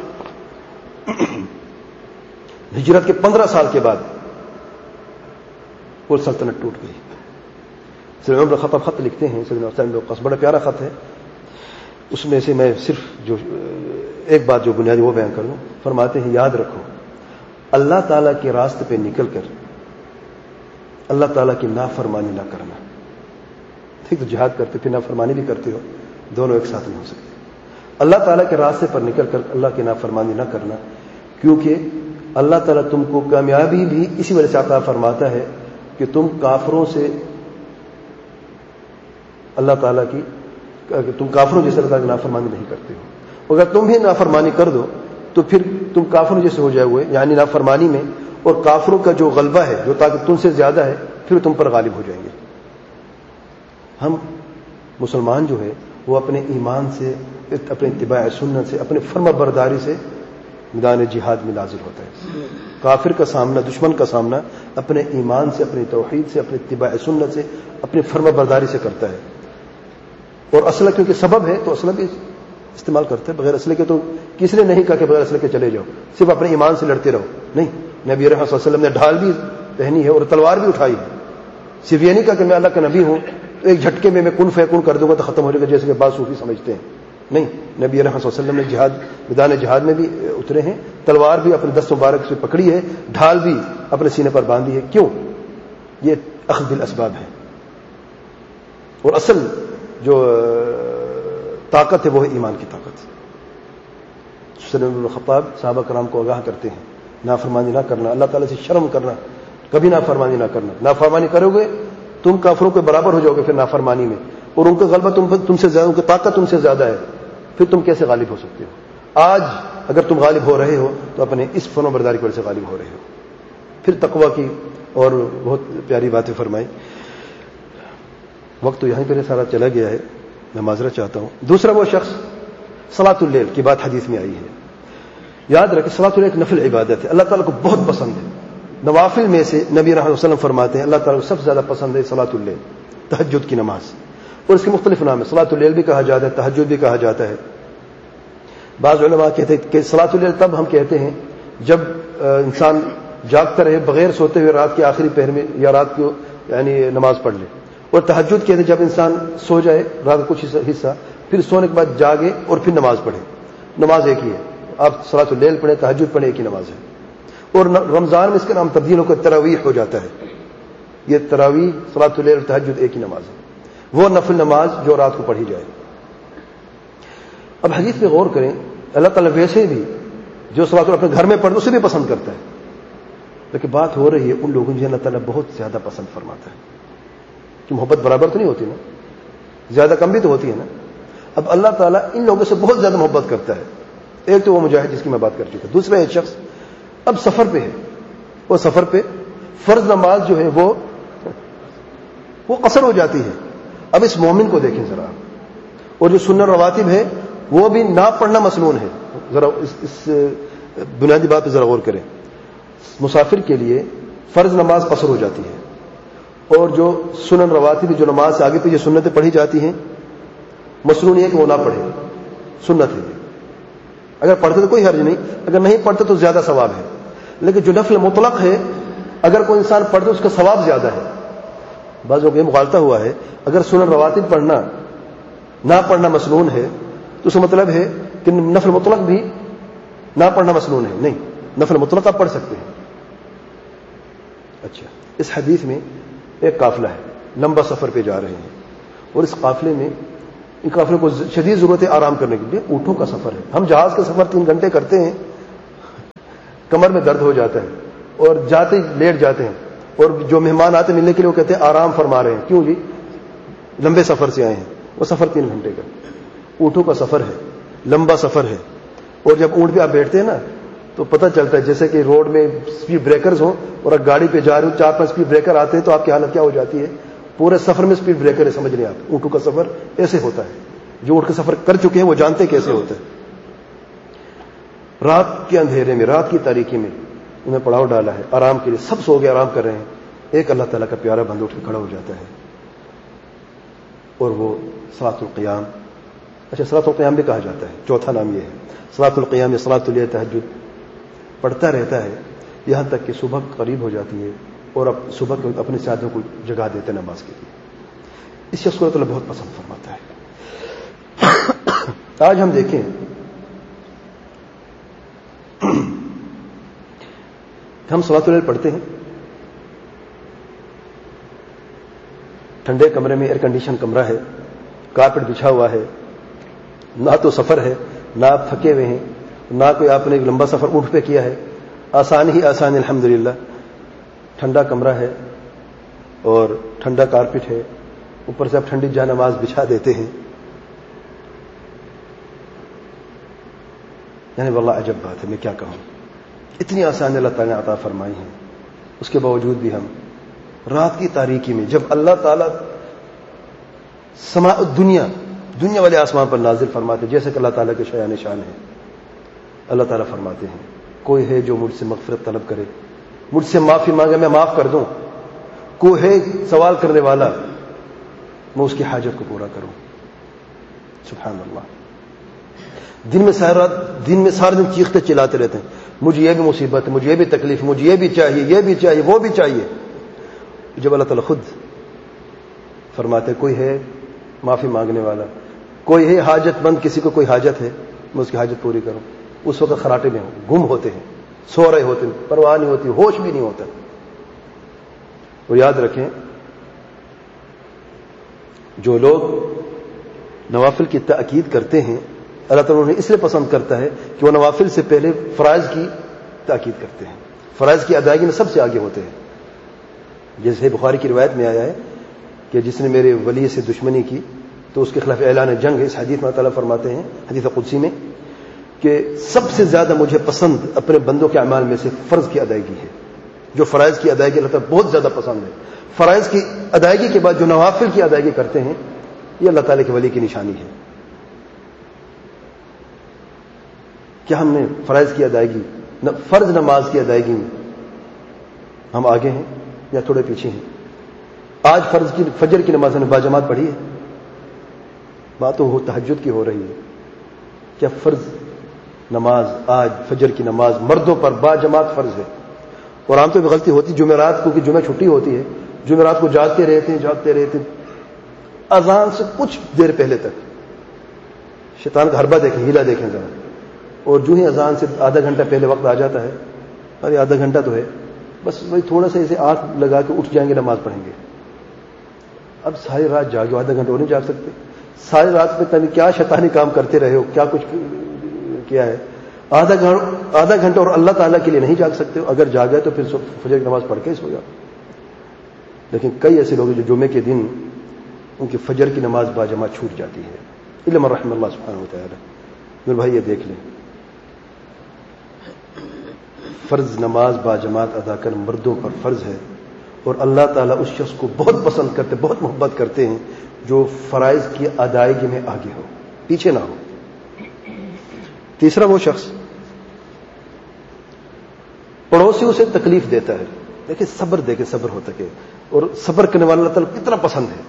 ہجرت کے پندرہ سال کے بعد وہ سلطنت ٹوٹ گئی۔ سیدنا عمر بن الخطاب خط لکھتے ہیں سیدنا سعد بن وقاص، بڑا پیارا خط ہے، اس میں سے میں صرف جو ایک بات جو بنیادی وہ بیان کر دوں۔ فرماتے ہیں یاد رکھو اللہ تعالیٰ کے راستے پہ نکل کر اللہ تعالیٰ کی نافرمانی نہ کرنا۔ ٹھیک تو جہاد کرتے پھر نافرمانی بھی کرتے ہو، دونوں ایک ساتھ نہیں ہو سکتے۔ اللہ تعالیٰ کے راستے پر نکل کر اللہ کی نافرمانی نہ کرنا، کیونکہ اللہ تعالیٰ تم کو کامیابی بھی اسی وجہ سے عطا فرماتا ہے کہ تم کافروں سے اللہ تعالیٰ کی تم کافروں جیسے اللہ تعالیٰ کی نافرمانی نہیں کرتے ہو۔ اگر تم بھی نافرمانی کر دو تو پھر تم کافروں جیسے ہو جائے ہوئے، یعنی نافرمانی میں، اور کافروں کا جو غلبہ ہے، جو طاقت تم سے زیادہ ہے، پھر تم پر غالب ہو جائیں گے۔ ہم مسلمان جو ہے وہ اپنے ایمان سے، اپنے اتباع سنت سے، اپنے فرما برداری سے میدان جہاد میں نازل ہوتا ہے۔ کافر کا سامنا، دشمن کا سامنا اپنے ایمان سے، اپنی توحید سے، اپنے اتباع سنت سے، اپنی فرما برداری سے کرتا ہے، اور اسلحہ کیونکہ سبب ہے تو اسلحہ بھی استعمال کرتے ہیں۔ بغیر اسلحے کے تو کسی نے نہیں کہا کہ بغیر اسلحے کے چلے جاؤ، صرف اپنے ایمان سے لڑتے رہو، نہیں۔ نبی رحمت صلی اللہ علیہ وسلم نے ڈھال بھی پہنی ہے اور تلوار بھی اٹھائی ہے، صرف یہ نہیں کہا کہ میں اللہ کا نبی ہوں تو ایک جھٹکے میں میں کن فیکون کر دوں گا تو ختم ہو جائے گا، جیسے کہ بعض صوفی سمجھتے ہیں، نہیں۔ نبی رحمت صلی اللہ علیہ وسلم نے جہاد میدان جہاد میں بھی اترے ہیں، تلوار بھی اپنے دست مبارک سے پکڑی ہے، ڈھال بھی اپنے سینے پر باندھی ہے۔ کیوں؟ یہ اخذ بالاسباب ہے، اور اصل جو طاقت ہے وہ ہے ایمان کی طاقت۔ سیدنا عمر بن الخطاب صحابہ کرام کو آگاہ کرتے ہیں نافرمانی نہ کرنا، اللہ تعالیٰ سے شرم کرنا، کبھی نافرمانی نہ کرنا۔ نافرمانی کرو گے تم کافروں کے برابر ہو جاؤ گے پھر نافرمانی میں، اور ان کا غلبہ تم تم سے زیادہ، ان کی طاقت تم سے زیادہ ہے، پھر تم کیسے غالب ہو سکتے ہو؟ آج اگر تم غالب ہو رہے ہو تو اپنے اس فرما برداری کی وجہ سے غالب ہو رہے ہو۔ پھر تقویٰ کی اور بہت پیاری باتیں فرمائی۔ وقت تو یہیں پہ سارا چلا گیا ہے، میں معذرت چاہتا ہوں۔ دوسرا وہ شخص، صلاۃ اللیل کی بات حدیث میں آئی ہے، یاد رکھیں صلاۃ اللیل ایک نفل عبادت ہے، اللہ تعالیٰ کو بہت پسند ہے۔ نوافل میں سے نبی رحمۃ اللہ علیہ وسلم فرماتے ہیں اللہ تعالیٰ کو سب سے زیادہ پسند ہے صلاۃ اللیل، تہجد کی نماز، اور اس کے مختلف نام ہیں، صلاۃ اللیل بھی کہا جاتا ہے، تہجد بھی کہا جاتا ہے۔ بعض علماء کہتے ہیں کہ صلاۃ اللیل تب ہم کہتے ہیں جب انسان جاگتا رہے بغیر سوتے ہوئے رات کے آخری پہر میں، یا رات کو یعنی نماز پڑھ لے، اور تہجد کہتے ہیں جب انسان سو جائے رات کا کچھ حصہ، پھر سونے کے بعد جاگے اور پھر نماز پڑھے۔ نماز ایک ہی ہے، آپ صلاۃ اللیل پڑھیں، تہجد پڑھیں، ایک ہی نماز ہے۔ اور رمضان میں اس کا نام تبدیل ہو کر تراویح ہو جاتا ہے۔ یہ تراویح، صلاۃ اللیل اور تہجد ایک ہی نماز ہے، وہ نفل نماز جو رات کو پڑھی جائے۔ اب حدیث پہ غور کریں، اللہ تعالیٰ ویسے بھی جو صلاۃ اللیل اپنے گھر میں پڑھتے اسے بھی پسند کرتا ہے، لیکن بات ہو رہی ہے ان لوگوں جنہیں اللہ تعالیٰ بہت زیادہ پسند فرماتا ہے، کہ محبت برابر تو نہیں ہوتی نا، زیادہ کم بھی تو ہوتی ہے نا۔ اب اللہ تعالیٰ ان لوگوں سے بہت زیادہ محبت کرتا ہے۔ ایک تو وہ مجاہد جس کی میں بات کر چکا، دوسرا ایک شخص اب سفر پہ ہے، وہ سفر پہ فرض نماز جو ہے وہ وہ قصر ہو جاتی ہے۔ اب اس مومن کو دیکھیں ذرا، اور جو سنن رواتب ہے وہ بھی نہ پڑھنا مسنون ہے۔ ذرا اس, اس بنیادی بات پہ ذرا غور کریں۔ مسافر کے لیے فرض نماز قصر ہو جاتی ہے، اور جو سنن رواتب جو نماز سے آگے پہ جو سنتیں پڑھی جاتی ہیں، مسنون یہ کہ وہ نہ پڑھے، سنت ہے۔ اگر پڑھتے تو کوئی حرج نہیں، اگر نہیں پڑھتے تو زیادہ ثواب ہے۔ لیکن جو نفل مطلق ہے، اگر کوئی انسان پڑھتے اس کا ثواب زیادہ ہے۔ بعضوں کو یہ مغالطہ ہوا ہے، اگر سنن رواتب پڑھنا نہ پڑھنا مسنون ہے تو اس کا مطلب ہے کہ نفل مطلق بھی نہ پڑھنا مسنون ہے۔ نہیں، نفل مطلق آپ پڑھ سکتے ہیں۔ اچھا، اس حدیث میں ایک قافلہ ہے، لمبا سفر پہ جا رہے ہیں، اور اس قافلے میں ان قافلوں کو شدید ضرورت ہے آرام کرنے کے لیے. اونٹوں کا سفر ہے. ہم جہاز کا سفر تین گھنٹے کرتے ہیں, کمر میں درد ہو جاتا ہے اور جاتے لیٹ جاتے ہیں, اور جو مہمان آتے ملنے کے لیے وہ کہتے ہیں آرام فرما رہے ہیں. کیوں جی؟ لمبے سفر سے آئے ہیں. وہ سفر تین گھنٹے کا. اونٹوں کا سفر ہے, لمبا سفر ہے. اور جب اونٹ پہ آپ بیٹھتے ہیں نا تو پتہ چلتا ہے جیسے کہ روڈ میں اسپیڈ بریکرز ہوں اور آپ گاڑی پہ جا رہے ہو, چار پانچ اسپیڈ بریکر آتے ہیں تو آپ کی حالت کیا ہو جاتی ہے. پورے سفر میں اسپیڈ بریکر ہے, سمجھ لیں آپ. اونٹوں کا سفر ایسے ہوتا ہے. جو اونٹ کا سفر کر چکے ہیں وہ جانتے ہیں کیسے ہوتا ہے. رات کے اندھیرے میں, رات کی تاریکی میں انہیں پڑاؤ ڈالا ہے آرام کے لیے. سب سو گئے, آرام کر رہے ہیں. ایک اللہ تعالیٰ کا پیارا بندہ اٹھ کے کھڑا ہو جاتا ہے اور وہ صلاۃ القیام, اچھا صلاۃ القیام بھی کہا جاتا ہے, چوتھا نام یہ ہے. صلاۃ القیام یا صلاۃ اللیل تہجد پڑھتا رہتا ہے یہاں تک کہ صبح قریب ہو جاتی ہے اور اب صبح کے اپنے ساتھیوں کو جگا دیتے ہیں نماز کے لیے. اس شخص کو اللہ بہت پسند فرماتا ہے. آج ہم دیکھیں ہم صلاۃ اللیل پڑھتے ہیں ٹھنڈے کمرے میں, ایئر کنڈیشن کمرہ ہے, کارپیٹ بچھا ہوا ہے, نہ تو سفر ہے, نہ آپ تھکے ہوئے ہیں, نہ کوئی آپ نے ایک لمبا سفر اونٹ پہ کیا ہے. آسانی ہی آسانی الحمدللہ. ٹھنڈا کمرہ ہے اور ٹھنڈا کارپیٹ ہے, اوپر سے آپ ٹھنڈی جا نماز بچھا دیتے ہیں. یعنی واللہ عجب بات ہے, میں کیا کہوں. اتنی آسانی اللہ تعالیٰ نے عطا فرمائی ہے, اس کے باوجود بھی ہم رات کی تاریکی میں جب اللہ تعالیٰ سماء دنیا دنیا والے آسمان پر نازل فرماتے, جیسے کہ اللہ تعالیٰ کے شایان شان ہے, اللہ تعالیٰ فرماتے ہیں کوئی ہے جو مجھ سے مغفرت طلب کرے, مجھ سے معافی مانگے میں معاف کر دوں. کوئی ہے سوال کرنے والا, میں اس کی حاجت کو پورا کروں. سبحان اللہ. دن میں ساری رات دن میں سارے دن چیختے چلاتے رہتے ہیں, مجھے یہ بھی مصیبت ہے, مجھے یہ بھی تکلیف, مجھے یہ بھی چاہیے, یہ بھی چاہیے, وہ بھی چاہیے. جب اللہ تعالیٰ خود فرماتے کوئی ہے معافی مانگنے والا, کوئی ہے حاجت مند, کسی کو کوئی حاجت ہے, میں اس کی حاجت پوری کروں, اس وقت خراٹے میں گم ہوتے ہیں, سو رہے ہوتے ہیں, پرواہ نہیں ہوتی, ہوش بھی نہیں ہوتا. اور یاد رکھیں جو لوگ نوافل کی تاکید کرتے ہیں اللہ تعالیٰ انہیں اس لیے پسند کرتا ہے کہ وہ نوافل سے پہلے فرائض کی تاکید کرتے ہیں, فرائض کی ادائیگی میں سب سے آگے ہوتے ہیں. جیسے بخاری کی روایت میں آیا ہے کہ جس نے میرے ولی سے دشمنی کی تو اس کے خلاف اعلان جنگ ہے. اس حدیث میں اللہ تعالیٰ فرماتے ہیں حدیث قدسی میں کہ سب سے زیادہ مجھے پسند اپنے بندوں کے اعمال میں سے فرض کی ادائیگی ہے. جو فرائض کی ادائیگی اللہ تعالیٰ بہت زیادہ پسند ہے. فرائض کی ادائیگی کے بعد جو نوافل کی ادائیگی کرتے ہیں یہ اللہ تعالیٰ کے ولی کی نشانی ہے. کیا ہم نے فرائض کی ادائیگی, فرض نماز کی ادائیگی میں ہم آگے ہیں یا تھوڑے پیچھے ہیں؟ آج فرض کی فجر کی نماز نے باجماعت پڑھی ہے, بات تو تہجد کی ہو رہی ہے. کیا فرض نماز آج فجر کی نماز مردوں پر باجماعت فرض ہے؟ اور عام طور پہ غلطی ہوتی جمعرات کو, کہ جمعہ چھٹی ہوتی ہے, جمعرات کو جاگتے رہتے ہیں جاگتے رہتے ہیں اذان سے کچھ دیر پہلے تک. شیطان کا حربہ دیکھیں, ہیلا دیکھیں ذرا. اور جو ہی اذان سے آدھا گھنٹہ پہلے وقت آ جاتا ہے, ارے آدھا گھنٹہ تو ہے, بس وہی تھوڑا سا اسے آنکھ لگا کے اٹھ جائیں گے, نماز پڑھیں گے. اب ساری رات جاگے, آدھا گھنٹہ اور نہیں جاگ سکتے. ساری رات میں تم کیا شیطانی کام کرتے رہے ہو, کیا کچھ کیا ہے. آدھا گھنٹہ آدھا گھنٹہ اور اللہ تعالیٰ کے لیے نہیں جاگ سکتے ہو. اگر جاگا تو پھر فجر کی نماز پڑھ کے سو جاؤ. لیکن کئی ایسے لوگ جو جمعے کے دن ان کی فجر کی نماز باجماعت چھوٹ جاتی ہے. علم رحم اللہ سبحانہ و تعالی. میرے بھائی یہ دیکھ لیں, فرض نماز باجماعت ادا کر مردوں پر فرض ہے, اور اللہ تعالیٰ اس شخص کو بہت پسند کرتے, بہت محبت کرتے ہیں جو فرائض کی ادائیگی میں آگے ہو, پیچھے نہ ہو. تیسرا وہ شخص پڑوسیوں سے تکلیف دیتا ہے. دیکھیں صبر دیکھیں صبر ہوتا ہے, اور صبر کرنے والا اللہ تعالیٰ کتنا پسند ہے.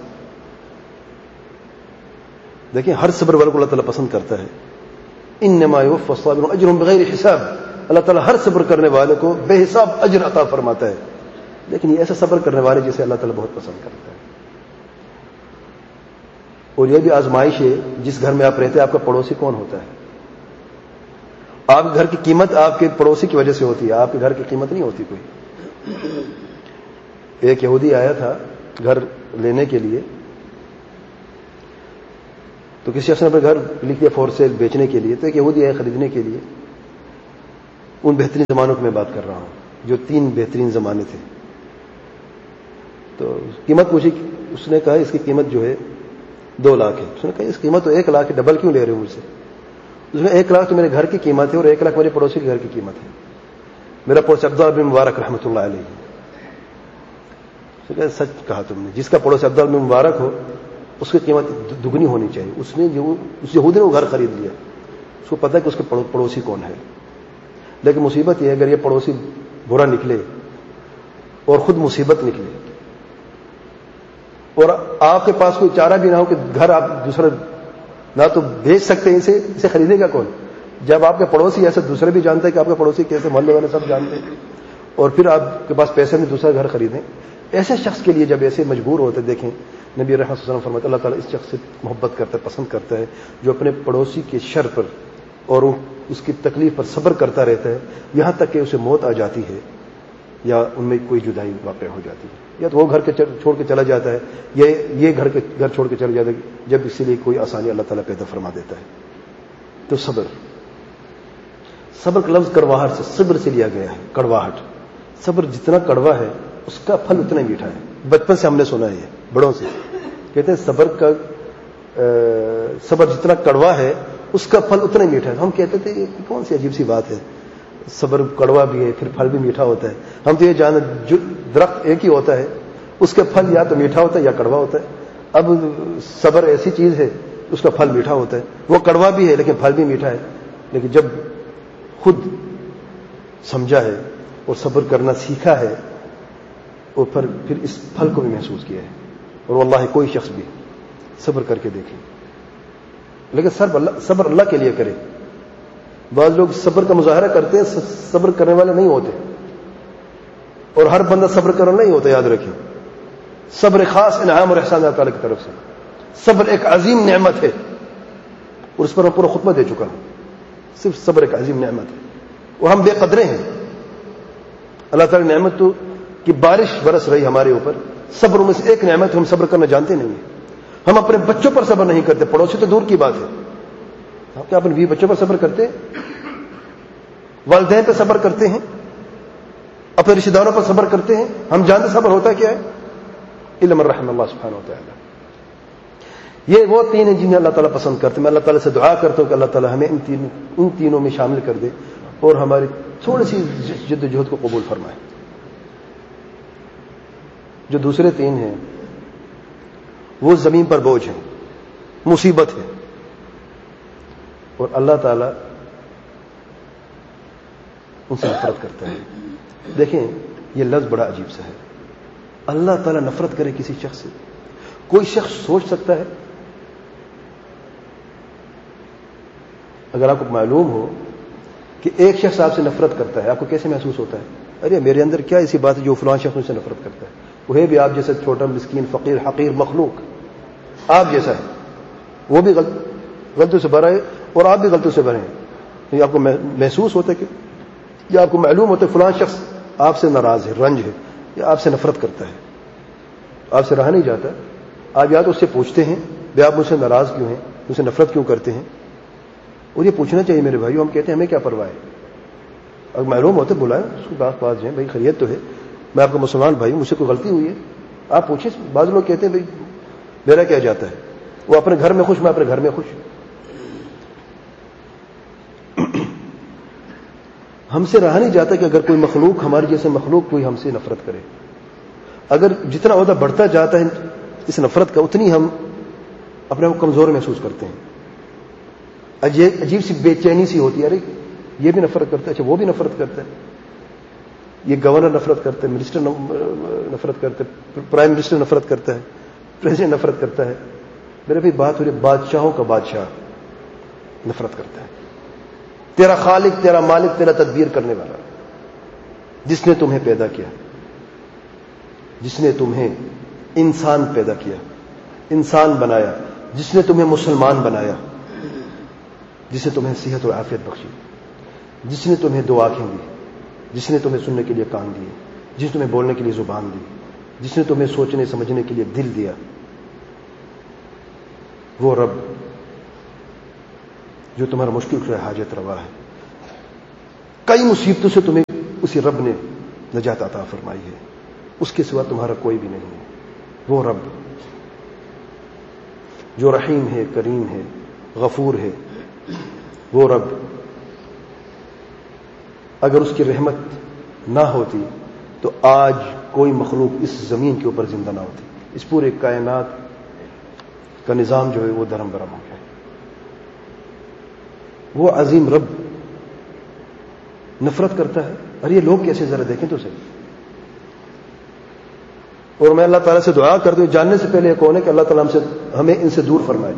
دیکھیں ہر صبر والے کو اللہ تعالیٰ پسند کرتا ہے. انما یوفی الصابرون اجرهم بغیر حساب. اللہ تعالیٰ ہر صبر کرنے والے کو بے حساب اجر عطا فرماتا ہے. لیکن یہ ایسا صبر کرنے والے جسے اللہ تعالیٰ بہت پسند کرتا ہے. اور یہ بھی آزمائش ہے, جس گھر میں آپ رہتے ہیں آپ کا پڑوسی کون ہوتا ہے. آپ کے گھر کی قیمت آپ کے پڑوسی کی وجہ سے ہوتی ہے, آپ کے گھر کی قیمت نہیں ہوتی کوئی. ایک یہودی آیا تھا گھر لینے کے لیے, تو کسی شخص نے اپنے گھر لکھ دیا فور سیل بیچنے کے لیے، تو ایک یہودی ہے خریدنے کے لیے. ان بہترین زمانوں کی میں بات کر رہا ہوں جو تین بہترین زمانے تھے. تو قیمت پوچھی، اس نے کہا اس کی قیمت جو ہے دو لاکھ ہے. اس نے کہا اس قیمت تو ایک لاکھ ہے، ڈبل کیوں لے رہے ہو مجھ سے؟ اس میں ایک لاکھ تو میرے گھر کی قیمت ہے اور ایک لاکھ میرے پڑوسی کے گھر کی قیمت ہے. میرا پڑوس عبداللہ بن مبارک رحمۃ اللہ علیہ. کہا سچ کہا تم نے، جس کا پڑوس عبداللہ بن مبارک ہو اس کی قیمت دگنی ہونی چاہیے. اس نے جو اس یہودی نے وہ گھر خرید لیا، اس کو پتہ ہے کہ اس کے پڑوسی کون ہے. لیکن مصیبت یہ ہے اگر یہ پڑوسی برا نکلے اور خود مصیبت نکلے اور آپ کے پاس کوئی چارہ بھی نہ ہو کہ گھر آپ دوسرا نہ تو بیچ سکتے ہیں، اسے اسے خریدے گا کون؟ جب آپ کے پڑوسی ایسے دوسرے بھی جانتے ہیں کہ آپ کے پڑوسی کیسے، محلے والے سب جانتے ہیں، اور پھر آپ کے پاس پیسے میں دوسرا گھر خریدیں. ایسے شخص کے لیے جب ایسے مجبور ہوتے، دیکھیں نبی رحمۃ اللہ علیہ وسلم فرماتے اللہ تعالیٰ اس شخص سے محبت کرتا ہے، پسند کرتا ہے جو اپنے پڑوسی کے شر پر اور اس کی تکلیف پر صبر کرتا رہتا ہے یہاں تک کہ اسے موت آ جاتی ہے یا ان میں کوئی جدائی واقع ہو جاتی ہے، یا تو وہ گھر کے چھوڑ کے چلا جاتا ہے یا یہ گھر کے گھر چھوڑ کے چلا جاتا ہے جب اسی لیے کوئی آسانی اللہ تعالیٰ پیدا فرما دیتا ہے. تو صبر صبر کا لفظ کڑواہٹ سے صبر سے لیا گیا ہے. کڑواہٹ، صبر جتنا کڑوا ہے اس کا پھل اتنا ہی میٹھا ہے. بچپن سے ہم نے سنا ہے بڑوں سے کہتے ہیں صبر کا صبر جتنا کڑوا ہے اس کا پھل اتنا ہی میٹھا ہے. ہم کہتے تھے یہ کون سی عجیب سی بات ہے، صبر کڑوا بھی ہے پھر پھل بھی میٹھا ہوتا ہے. ہم تو یہ جانا جو درخت ایک ہی ہوتا ہے اس کا پھل یا تو میٹھا ہوتا ہے یا کڑوا ہوتا ہے. اب صبر ایسی چیز ہے اس کا پھل میٹھا ہوتا ہے، وہ کڑوا بھی ہے لیکن پھل بھی میٹھا ہے. لیکن جب خود سمجھا ہے اور صبر کرنا سیکھا ہے اور پھر پھر اس پھل کو بھی محسوس کیا ہے. اور واللہ کوئی شخص بھی صبر کر کے دیکھے، لیکن صبر اللہ صبر اللہ کے لیے کرے. بعض لوگ صبر کا مظاہرہ کرتے ہیں، صبر کرنے والے نہیں ہوتے، اور ہر بندہ صبر کرنا نہیں ہوتا. یاد رکھیں صبر خاص انعام اور احسان اللہ تعالیٰ کی طرف سے. صبر ایک عظیم نعمت ہے اور اس پر میں پورا خطبہ دے چکا ہوں. صرف صبر ایک عظیم نعمت ہے اور ہم بے قدرے ہیں. اللہ تعالیٰ نعمت تو کہ بارش برس رہی ہمارے اوپر، صبر میں سے ایک نعمت ہم صبر کرنا جانتے نہیں ہیں. ہم اپنے بچوں پر صبر نہیں کرتے، پڑوسی تو دور کی بات ہے. آپ کیا اپنے بیوی بچوں پر صبر کرتے ہیں؟ والدین پر صبر کرتے ہیں؟ اپنے رشتہ داروں پر صبر کرتے ہیں؟ ہم جانتے صبر ہوتا کیا ہے؟ علم الرحم اللہ سبحانہ و تعالی. یہ وہ تین ہیں جنہیں اللہ تعالیٰ پسند کرتے ہیں. میں اللہ تعالیٰ سے دعا کرتا ہوں کہ اللہ تعالیٰ ہمیں ان تین ان تینوں میں شامل کر دے اور ہماری تھوڑی سی جد و جہد کو قبول فرمائے. جو دوسرے تین ہیں وہ زمین پر بوجھ ہیں، مصیبت ہے، اور اللہ تعالیٰ ان سے نفرت کرتا ہے. دیکھیں یہ لفظ بڑا عجیب سا ہے. اللہ تعالیٰ نفرت کرے کسی شخص سے. کوئی شخص سوچ سکتا ہے؟ اگر آپ کو معلوم ہو کہ ایک شخص آپ سے نفرت کرتا ہے، آپ کو کیسے محسوس ہوتا ہے؟ ارے میرے اندر کیا ایسی بات ہے جو فلاں شخص مجھ سے نفرت کرتا ہے؟ وہ ہے بھی آپ جیسا چھوٹا مسکین فقیر حقیر مخلوق، آپ جیسا ہے. وہ بھی غلط غلطیوں سے بھرا ہے اور آپ بھی غلطیوں سے بھرے ہیں. آپ کو محسوس ہوتا ہے کہ یا آپ کو معلوم ہوتا ہے فلاں شخص آپ سے ناراض ہے، رنج ہے، یا آپ سے نفرت کرتا ہے، آپ سے رہا نہیں جاتا. آپ یا تو اس سے پوچھتے ہیں بھائی آپ مجھ سے ناراض کیوں ہیں، مجھ سے نفرت کیوں کرتے ہیں؟ اور یہ پوچھنا چاہیے میرے بھائیو. ہم کہتے ہیں ہمیں کیا پرواہ ہے، اگر معلوم ہوتا ہے بلائیں اس کو بات بات جائیں بھائی خیریت تو ہے، میں آپ کا مسلمان بھائی ہوں، مجھ سے کوئی غلطی ہوئی ہے آپ پوچھیں. بعض لوگ کہتے ہیں بھائی میرا کیا جاتا ہے، وہ اپنے گھر میں خوش، میں اپنے گھر میں خوش. ہم سے رہا نہیں جاتا کہ اگر کوئی مخلوق ہمارے جیسے مخلوق کوئی ہم سے نفرت کرے. اگر جتنا عہدہ بڑھتا جاتا ہے اس نفرت کا اتنی ہم اپنے کو کمزور محسوس کرتے ہیں. عجیب سی بے چینی سی ہوتی ہے، ارے یہ بھی نفرت کرتا ہے، اچھا وہ بھی نفرت کرتا ہے، یہ گورنر نفرت کرتا ہے، منسٹر نفرت کرتا ہے، پرائم منسٹر نفرت کرتا ہے، پریزیڈنٹ نفرت کرتا ہے. میرے بھی بات ہو رہی بادشاہوں کا بادشاہ نفرت کرتا ہے. تیرا خالق، تیرا مالک، تیرا تدبیر کرنے والا، جس نے تمہیں پیدا کیا، جس نے تمہیں انسان پیدا کیا، انسان بنایا، جس نے تمہیں مسلمان بنایا، جس نے تمہیں صحت اور عافیت بخشی، جس نے تمہیں دو آنکھیں دی، جس نے تمہیں سننے کے لیے کان دیے، جس نے تمہیں بولنے کے لیے زبان دی، جس نے تمہیں سوچنے سمجھنے کے لیے دل دیا، وہ رب جو تمہارا مشکل سے حاجت روا ہے. کئی مصیبتوں سے تمہیں اسی رب نے نجات عطا فرمائی ہے. اس کے سوا تمہارا کوئی بھی نہیں ہے. وہ رب جو رحیم ہے، کریم ہے، غفور ہے، وہ رب اگر اس کی رحمت نہ ہوتی تو آج کوئی مخلوق اس زمین کے اوپر زندہ نہ ہوتی. اس پورے کائنات کا نظام جو ہے وہ درم برم ہو گیا. وہ عظیم رب نفرت کرتا ہے. اور یہ لوگ کیسے ذرا دیکھیں تو صحیح. اور میں اللہ تعالیٰ سے دعا کرتا ہوں جاننے سے پہلے یہ کون ہے کہ اللہ تعالیٰ ہم سے ہمیں ان سے دور فرمائے.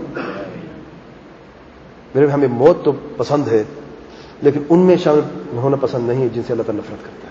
میرے ہمیں موت تو پسند ہے لیکن ان میں شامل ہونا پسند نہیں ہے جن سے اللہ تعالیٰ نفرت کرتا ہے.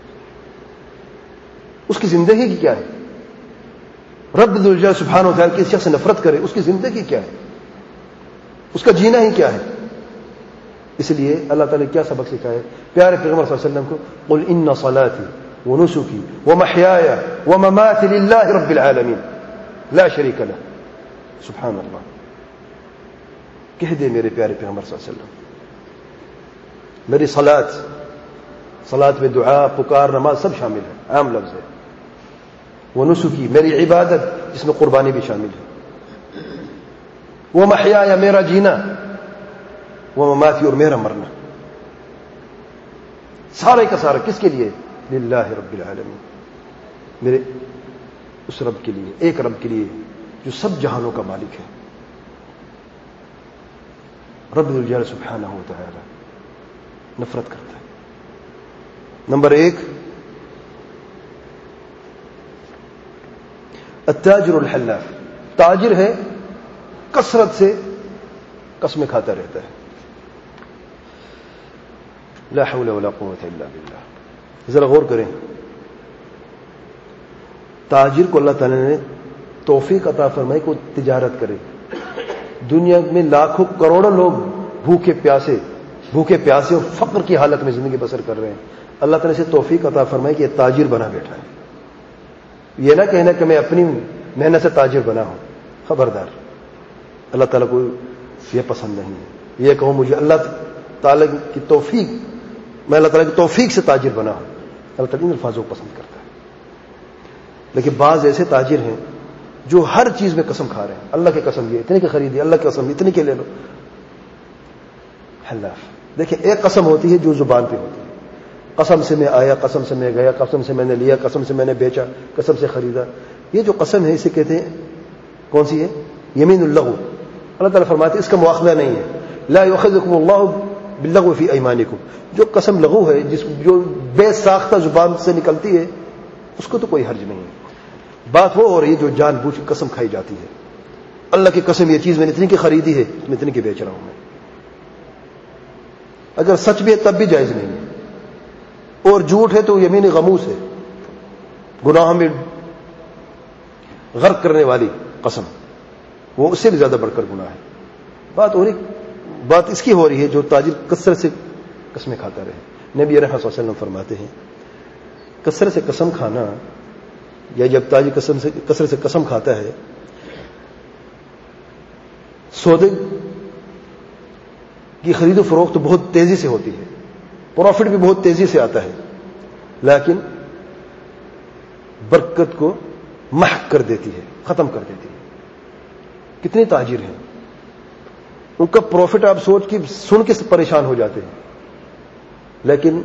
اس کی زندگی کی کیا ہے؟ رب ذوالجلال سبحانہ و تعالیٰ کسی شخص سے نفرت کرے، اس کی زندگی کیا ہے؟ اس کا جینا ہی کیا ہے؟ اس لیے اللہ تعالیٰ نے کیا سبق سکھایا پیارے پیغمبر صلی اللہ علیہ وسلم کو؟ قل ان صلاتی ونسکی ومحیای ومماتی للہ رب العالمین لا شریک لہ. سبحان اللہ. کہہ دے میرے پیارے پیغمبر صلی اللہ علیہ وسلم میری صلاۃ صلاۃ میں دعا، پکار، نماز سب شامل ہے، عام لفظ ہے. وہ نسکی میری عبادت جس میں قربانی بھی شامل ہے. وہ محیا میرا جینا، وہ مماتی اور میرا مرنا. سارے کا سارا کس کے لیے؟ للہ رب العالمین، میرے اس رب کے لیے، ایک رب کے لیے جو سب جہانوں کا مالک ہے. رب ذوالجلال سبحانہ و تعالی نفرت کرتا ہے. نمبر ایک التاجر الحلاف. تاجر ہے، کثرت سے قسمیں کھاتا رہتا ہے. لا حول ولا قوت الا باللہ. ذرا غور کریں. تاجر کو اللہ تعالی نے توفیق عطا فرمائی کو تجارت کرے. دنیا میں لاکھوں کروڑوں لوگ بھوکے پیاسے بھوکے پیاسے اور فقر کی حالت میں زندگی بسر کر رہے ہیں. اللہ تعالیٰ سے توفیق عطا فرمائے کہ یہ تاجر بنا بیٹھا ہے. یہ نہ کہنا کہ میں اپنی محنت سے تاجر بنا ہوں. خبردار، اللہ تعالیٰ کو یہ پسند نہیں ہے. یہ کہوں مجھے اللہ تعالیٰ کی توفیق، میں اللہ تعالیٰ کی توفیق سے تاجر بنا ہوں. اللہ تعالیٰ ان الفاظوں کو پسند کرتا ہے. لیکن بعض ایسے تاجر ہیں جو ہر چیز میں قسم کھا رہے ہیں. اللہ کی قسم یہ اتنے کی خریدی، اللہ کی قسم اتنے کے لے لو. حلاف. دیکھیں ایک قسم ہوتی ہے جو زبان پہ ہوتی ہے. قسم سے میں آیا، قسم سے میں گیا، قسم سے میں نے لیا، قسم سے میں نے بیچا، قسم سے خریدا. یہ جو قسم ہے اسے کہتے ہیں کون سی ہے؟ یمین اللغو. اللہ تعالیٰ فرماتے ہیں اس کا مواخذہ نہیں ہے. لا یؤخذکم اللہ باللغو فی ایمانکم. جو قسم لغو ہے، جس جو بے ساختہ زبان سے نکلتی ہے، اس کو تو کوئی حرج نہیں ہے. بات وہ ہو رہی ہے جو جان بوجھ کے قسم کھائی جاتی ہے. اللہ کی قسم یہ چیز میں نے اتنی کی خریدی ہے، میں اتنی کی بیچ رہا ہوں. میں اگر سچ بھی ہے تب بھی جائز نہیں ہے. اور جھوٹ ہے تو یمین غموس ہے، گناہ میں غرق کرنے والی قسم، وہ اس سے بھی زیادہ بڑھ کر گناہ ہے. بات ہو رہی بات اس کی ہو رہی ہے جو تاجر کثرت سے قسمیں کھاتا رہے. نبی رحمۃ صلی اللہ علیہ وسلم فرماتے ہیں کثرت سے قسم کھانا، یا جب تاجر قسم سے کثرت سے قسم کھاتا ہے، سودے کی خرید و فروخت تو بہت تیزی سے ہوتی ہے، پروفٹ بھی بہت تیزی سے آتا ہے، لیکن برکت کو محق کر دیتی ہے، ختم کر دیتی ہے. کتنے تاجر ہیں ان کا پروفٹ آپ سوچ کے سن کے پریشان ہو جاتے ہیں، لیکن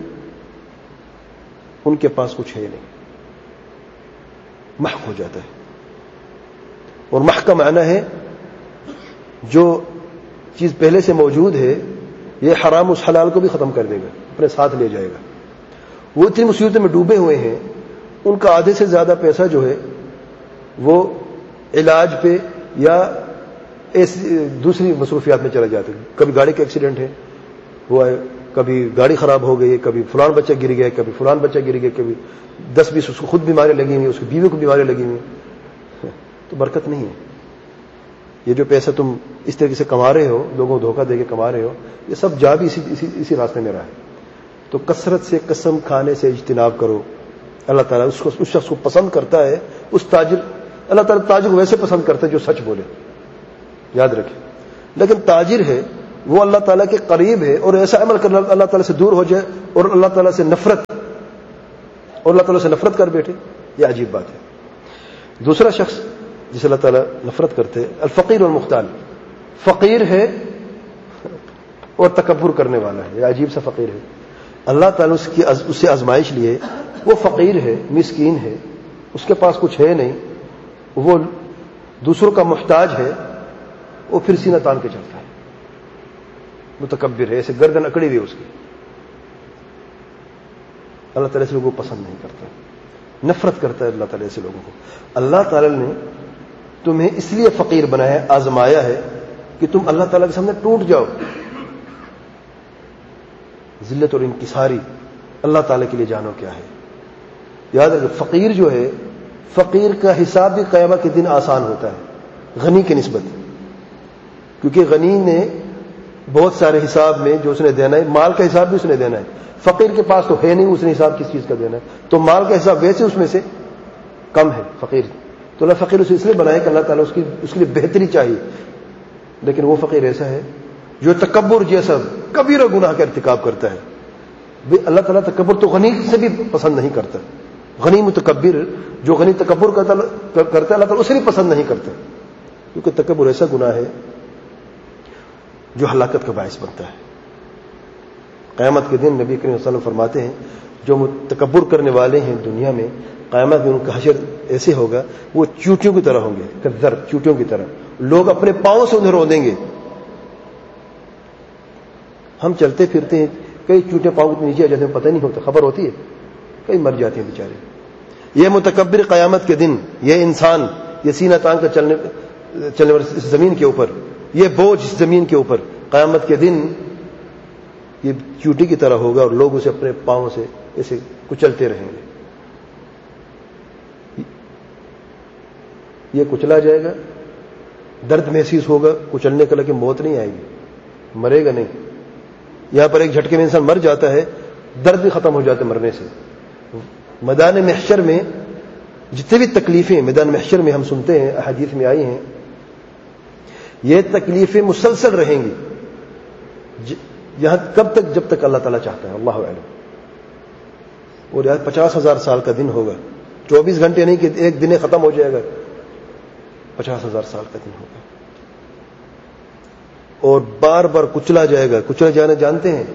ان کے پاس کچھ ہے نہیں، محق ہو جاتا ہے. اور محق کا معنی ہے جو چیز پہلے سے موجود ہے یہ حرام اس حلال کو بھی ختم کر دے گا، اپنے ساتھ لے جائے گا. وہ اتنی مصیبتوں میں ڈوبے ہوئے ہیں، ان کا آدھے سے زیادہ پیسہ جو ہے وہ علاج پہ یا ایسی دوسری مصروفیات میں چلا جاتا ہے. کبھی گاڑی کا ایکسیڈنٹ ہے ہوا ہے، کبھی گاڑی خراب ہو گئی، کبھی فلان بچہ گر گیا، کبھی فلان بچہ گر گیا، کبھی دس بیس اس کو خود بیماریاں لگی ہوئی، اس کی بیوی کو بیماریاں لگی ہوئی. تو برکت نہیں ہے. یہ جو پیسہ تم اس طریقے سے کما رہے ہو، لوگوں کو دھوکہ دے کے کما رہے ہو، یہ سب جا بھی اسی اسی, اسی راستے میں رہا ہے. تو کثرت سے قسم کھانے سے اجتناب کرو. اللہ تعالیٰ اس کو اس شخص کو پسند کرتا ہے. اس تاجر اللہ تعالیٰ تاجر کو ویسے پسند کرتا ہے جو سچ بولے، یاد رکھیں. لیکن تاجر ہے وہ اللہ تعالیٰ کے قریب ہے اور ایسا عمل کرنا اللہ تعالیٰ سے دور ہو جائے اور اللہ تعالیٰ سے نفرت اور اللہ تعالیٰ سے نفرت کر بیٹھے، یہ عجیب بات ہے۔ دوسرا شخص جسے اللہ تعالیٰ نفرت کرتے ہیں الفقیر والمختال، فقیر ہے اور تکبر کرنے والا ہے، یہ عجیب سا فقیر ہے۔ اللہ تعالیٰ اس کی اس سے آزمائش لیے، وہ فقیر ہے، مسکین ہے، اس کے پاس کچھ ہے نہیں، وہ دوسروں کا محتاج ہے، وہ پھر سینہ تان کے چلتا ہے، متکبر ہے، ایسے گردن اکڑی ہوئی اس کی۔ اللہ تعالیٰ سے لوگوں کو پسند نہیں کرتا، نفرت کرتا ہے اللہ تعالیٰ سے لوگوں کو۔ اللہ تعالیٰ نے تمہیں اس لیے فقیر بنایا ہے، آزمایا ہے کہ تم اللہ تعالیٰ کے سامنے ٹوٹ جاؤ۔ ذلت اور انکساری اللہ تعالیٰ کے لیے جانو کیا ہے۔ یاد رکھو فقیر جو ہے، فقیر کا حساب بھی قیامت کے دن آسان ہوتا ہے غنی کی نسبت، کیونکہ غنی نے بہت سارے حساب میں جو اس نے دینا ہے، مال کا حساب بھی اس نے دینا ہے، فقیر کے پاس تو ہے نہیں، اس نے حساب کس چیز کا دینا ہے، تو مال کا حساب ویسے اس میں سے کم ہے فقیر، تو اللہ فقیر اسے اس لیے بنایا کہ اللہ تعالیٰ اس کی اس کے لیے بہتری چاہیے۔ لیکن وہ فقیر ایسا ہے جو تکبر جیسا کبیرہ گناہ کا ارتکاب کرتا ہے، اللہ تعالیٰ تکبر تو غنی سے بھی پسند نہیں کرتا، غنی متکبر جو غنی تکبر کرتا کرتا ہے اللہ تعالیٰ اسے بھی پسند نہیں کرتا، کیونکہ تکبر ایسا گناہ ہے جو ہلاکت کا باعث بنتا ہے۔ قیامت کے دن نبی کریم صلی اللہ علیہ وسلم فرماتے ہیں جو تکبر کرنے والے ہیں دنیا میں، قیامت میں ان کا حشر ایسے ہوگا، وہ چیونٹیوں کی طرح ہوں گے، کدر چیونٹیوں کی طرح، لوگ اپنے پاؤں سے انہیں رودیں گے۔ ہم چلتے پھرتے ہیں، کئی چیونٹے پاؤں کے نیچے آ جاتے ہیں، پتہ نہیں ہوتا، خبر ہوتی ہے، کئی مر جاتے ہیں بیچارے۔ یہ متکبر قیامت کے دن، یہ انسان، یہ سینہ تان کا چلنے چلنے والے اس زمین کے اوپر، یہ بوجھ اس زمین کے اوپر، قیامت کے دن یہ چیونٹی کی طرح ہوگا اور لوگ اسے اپنے پاؤں سے ایسے کچلتے رہیں گے۔ یہ کچلا جائے گا، درد محسوس ہوگا کچلنے کا، لیکن موت نہیں آئے گی، مرے گا نہیں۔ یہاں پر ایک جھٹکے میں انسان مر جاتا ہے، درد بھی ختم ہو جاتا ہے مرنے سے۔ میدان محشر میں جتنے بھی تکلیفیں میدان محشر میں ہم سنتے ہیں، احادیث میں آئی ہیں، یہ تکلیفیں مسلسل رہیں گی یہاں کب تک؟ جب تک اللہ تعالیٰ چاہتا ہے، اللہ اعلم۔ اور یہاں پچاس ہزار سال کا دن ہوگا، چوبیس گھنٹے نہیں کہ ایک دن ختم ہو جائے گا، پچاس ہزار سال کا دن ہوگا، اور بار بار کچلا جائے گا۔ کچلا جانا جانتے ہیں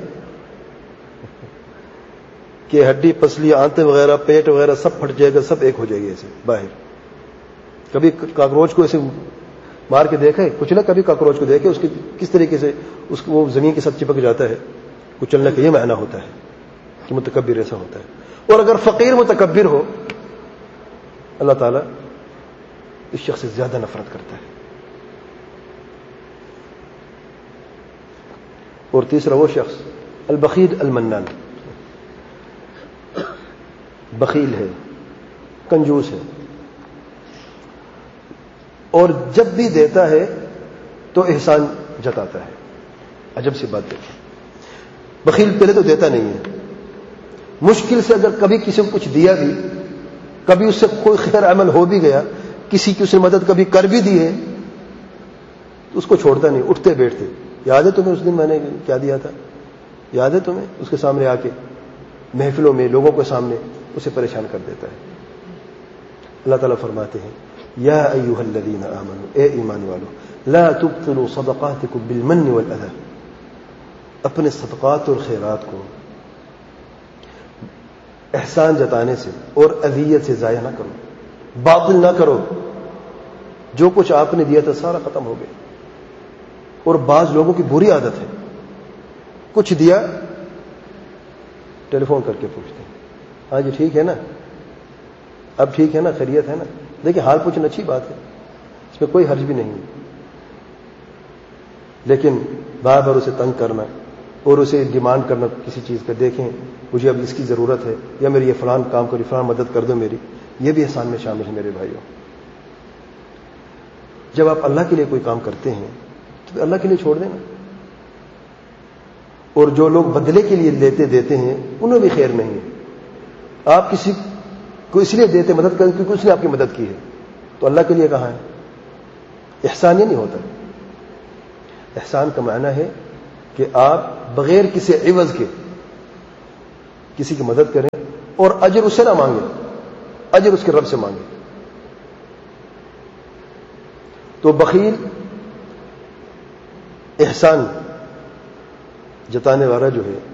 کہ ہڈی پسلی آنتیں وغیرہ پیٹ وغیرہ سب پھٹ جائے گا، سب ایک ہو جائے گی ایسے باہر۔ کبھی کاکروچ کو ایسے مار کے دیکھے کچلا، کبھی کاکروچ کو دیکھے اس کی کس طریقے سے اس کو وہ زمین کے ساتھ چپک جاتا ہے۔ کچلنے کا یہ معنی ہوتا ہے کہ متکبر ایسا ہوتا ہے۔ اور اگر فقیر متکبر ہو، اللہ تعالیٰ اس شخص سے زیادہ نفرت کرتا ہے۔ اور تیسرا وہ شخص البخیل المنان، بخیل ہے، کنجوس ہے، اور جب بھی دیتا ہے تو احسان جتاتا ہے۔ عجب سی بات دیکھیں، بخیل پہلے تو دیتا نہیں ہے، مشکل سے اگر کبھی کسی کو کچھ دیا بھی، کبھی اس سے کوئی خیر عمل ہو بھی گیا، کسی کی اس نے مدد کبھی کر بھی دی ہے، تو اس کو چھوڑتا نہیں، اٹھتے بیٹھتے۔ یاد ہے تمہیں اس دن میں نے کیا دیا تھا؟ یاد ہے تمہیں؟ اس کے سامنے آ کے محفلوں میں لوگوں کے سامنے اسے پریشان کر دیتا ہے۔ اللہ تعالیٰ فرماتے ہیں یا ایھا الذین آمنوا، اے ایمان والو، لا تبطلوا صدقاتکم بالمن والاذی، اپنے صدقات اور خیرات کو احسان جتانے سے اور اذیت سے ضائع نہ کرو، باطل نہ کرو۔ جو کچھ آپ نے دیا تھا سارا ختم ہو گیا۔ اور بعض لوگوں کی بری عادت ہے، کچھ دیا ٹیلی فون کر کے پوچھتے ہیں، ہاں جی ٹھیک ہے نا، اب ٹھیک ہے نا، خیریت ہے نا؟ دیکھیں حال پوچھنا اچھی بات ہے، اس میں کوئی حرج بھی نہیں ہے، لیکن بار بار اسے تنگ کرنا اور اسے ڈیمانڈ کرنا کسی چیز کا، دیکھیں مجھے اب اس کی ضرورت ہے، یا میری یہ فلان کام کری، فلان مدد کر دو میری، یہ بھی احسان میں شامل ہے میرے بھائیوں۔ جب آپ اللہ کے لیے کوئی کام کرتے ہیں تو اللہ کے لیے چھوڑ دینا۔ اور جو لوگ بدلے کے لیے لیتے دیتے ہیں انہیں بھی خیر نہیں ہے۔ آپ کسی کو اس لیے دیتے مدد کریں کیونکہ اس نے آپ کی مدد کی ہے، تو اللہ کے لیے کہاں ہے؟ احسان یہ نہیں ہوتا۔ احسان کا معنی ہے کہ آپ بغیر کسی عوض کے کسی کی مدد کریں اور اجر اس سے نہ مانگیں، اجر اس کے رب سے مانگیں. تو بخیل احسان جتانے والا جو ہے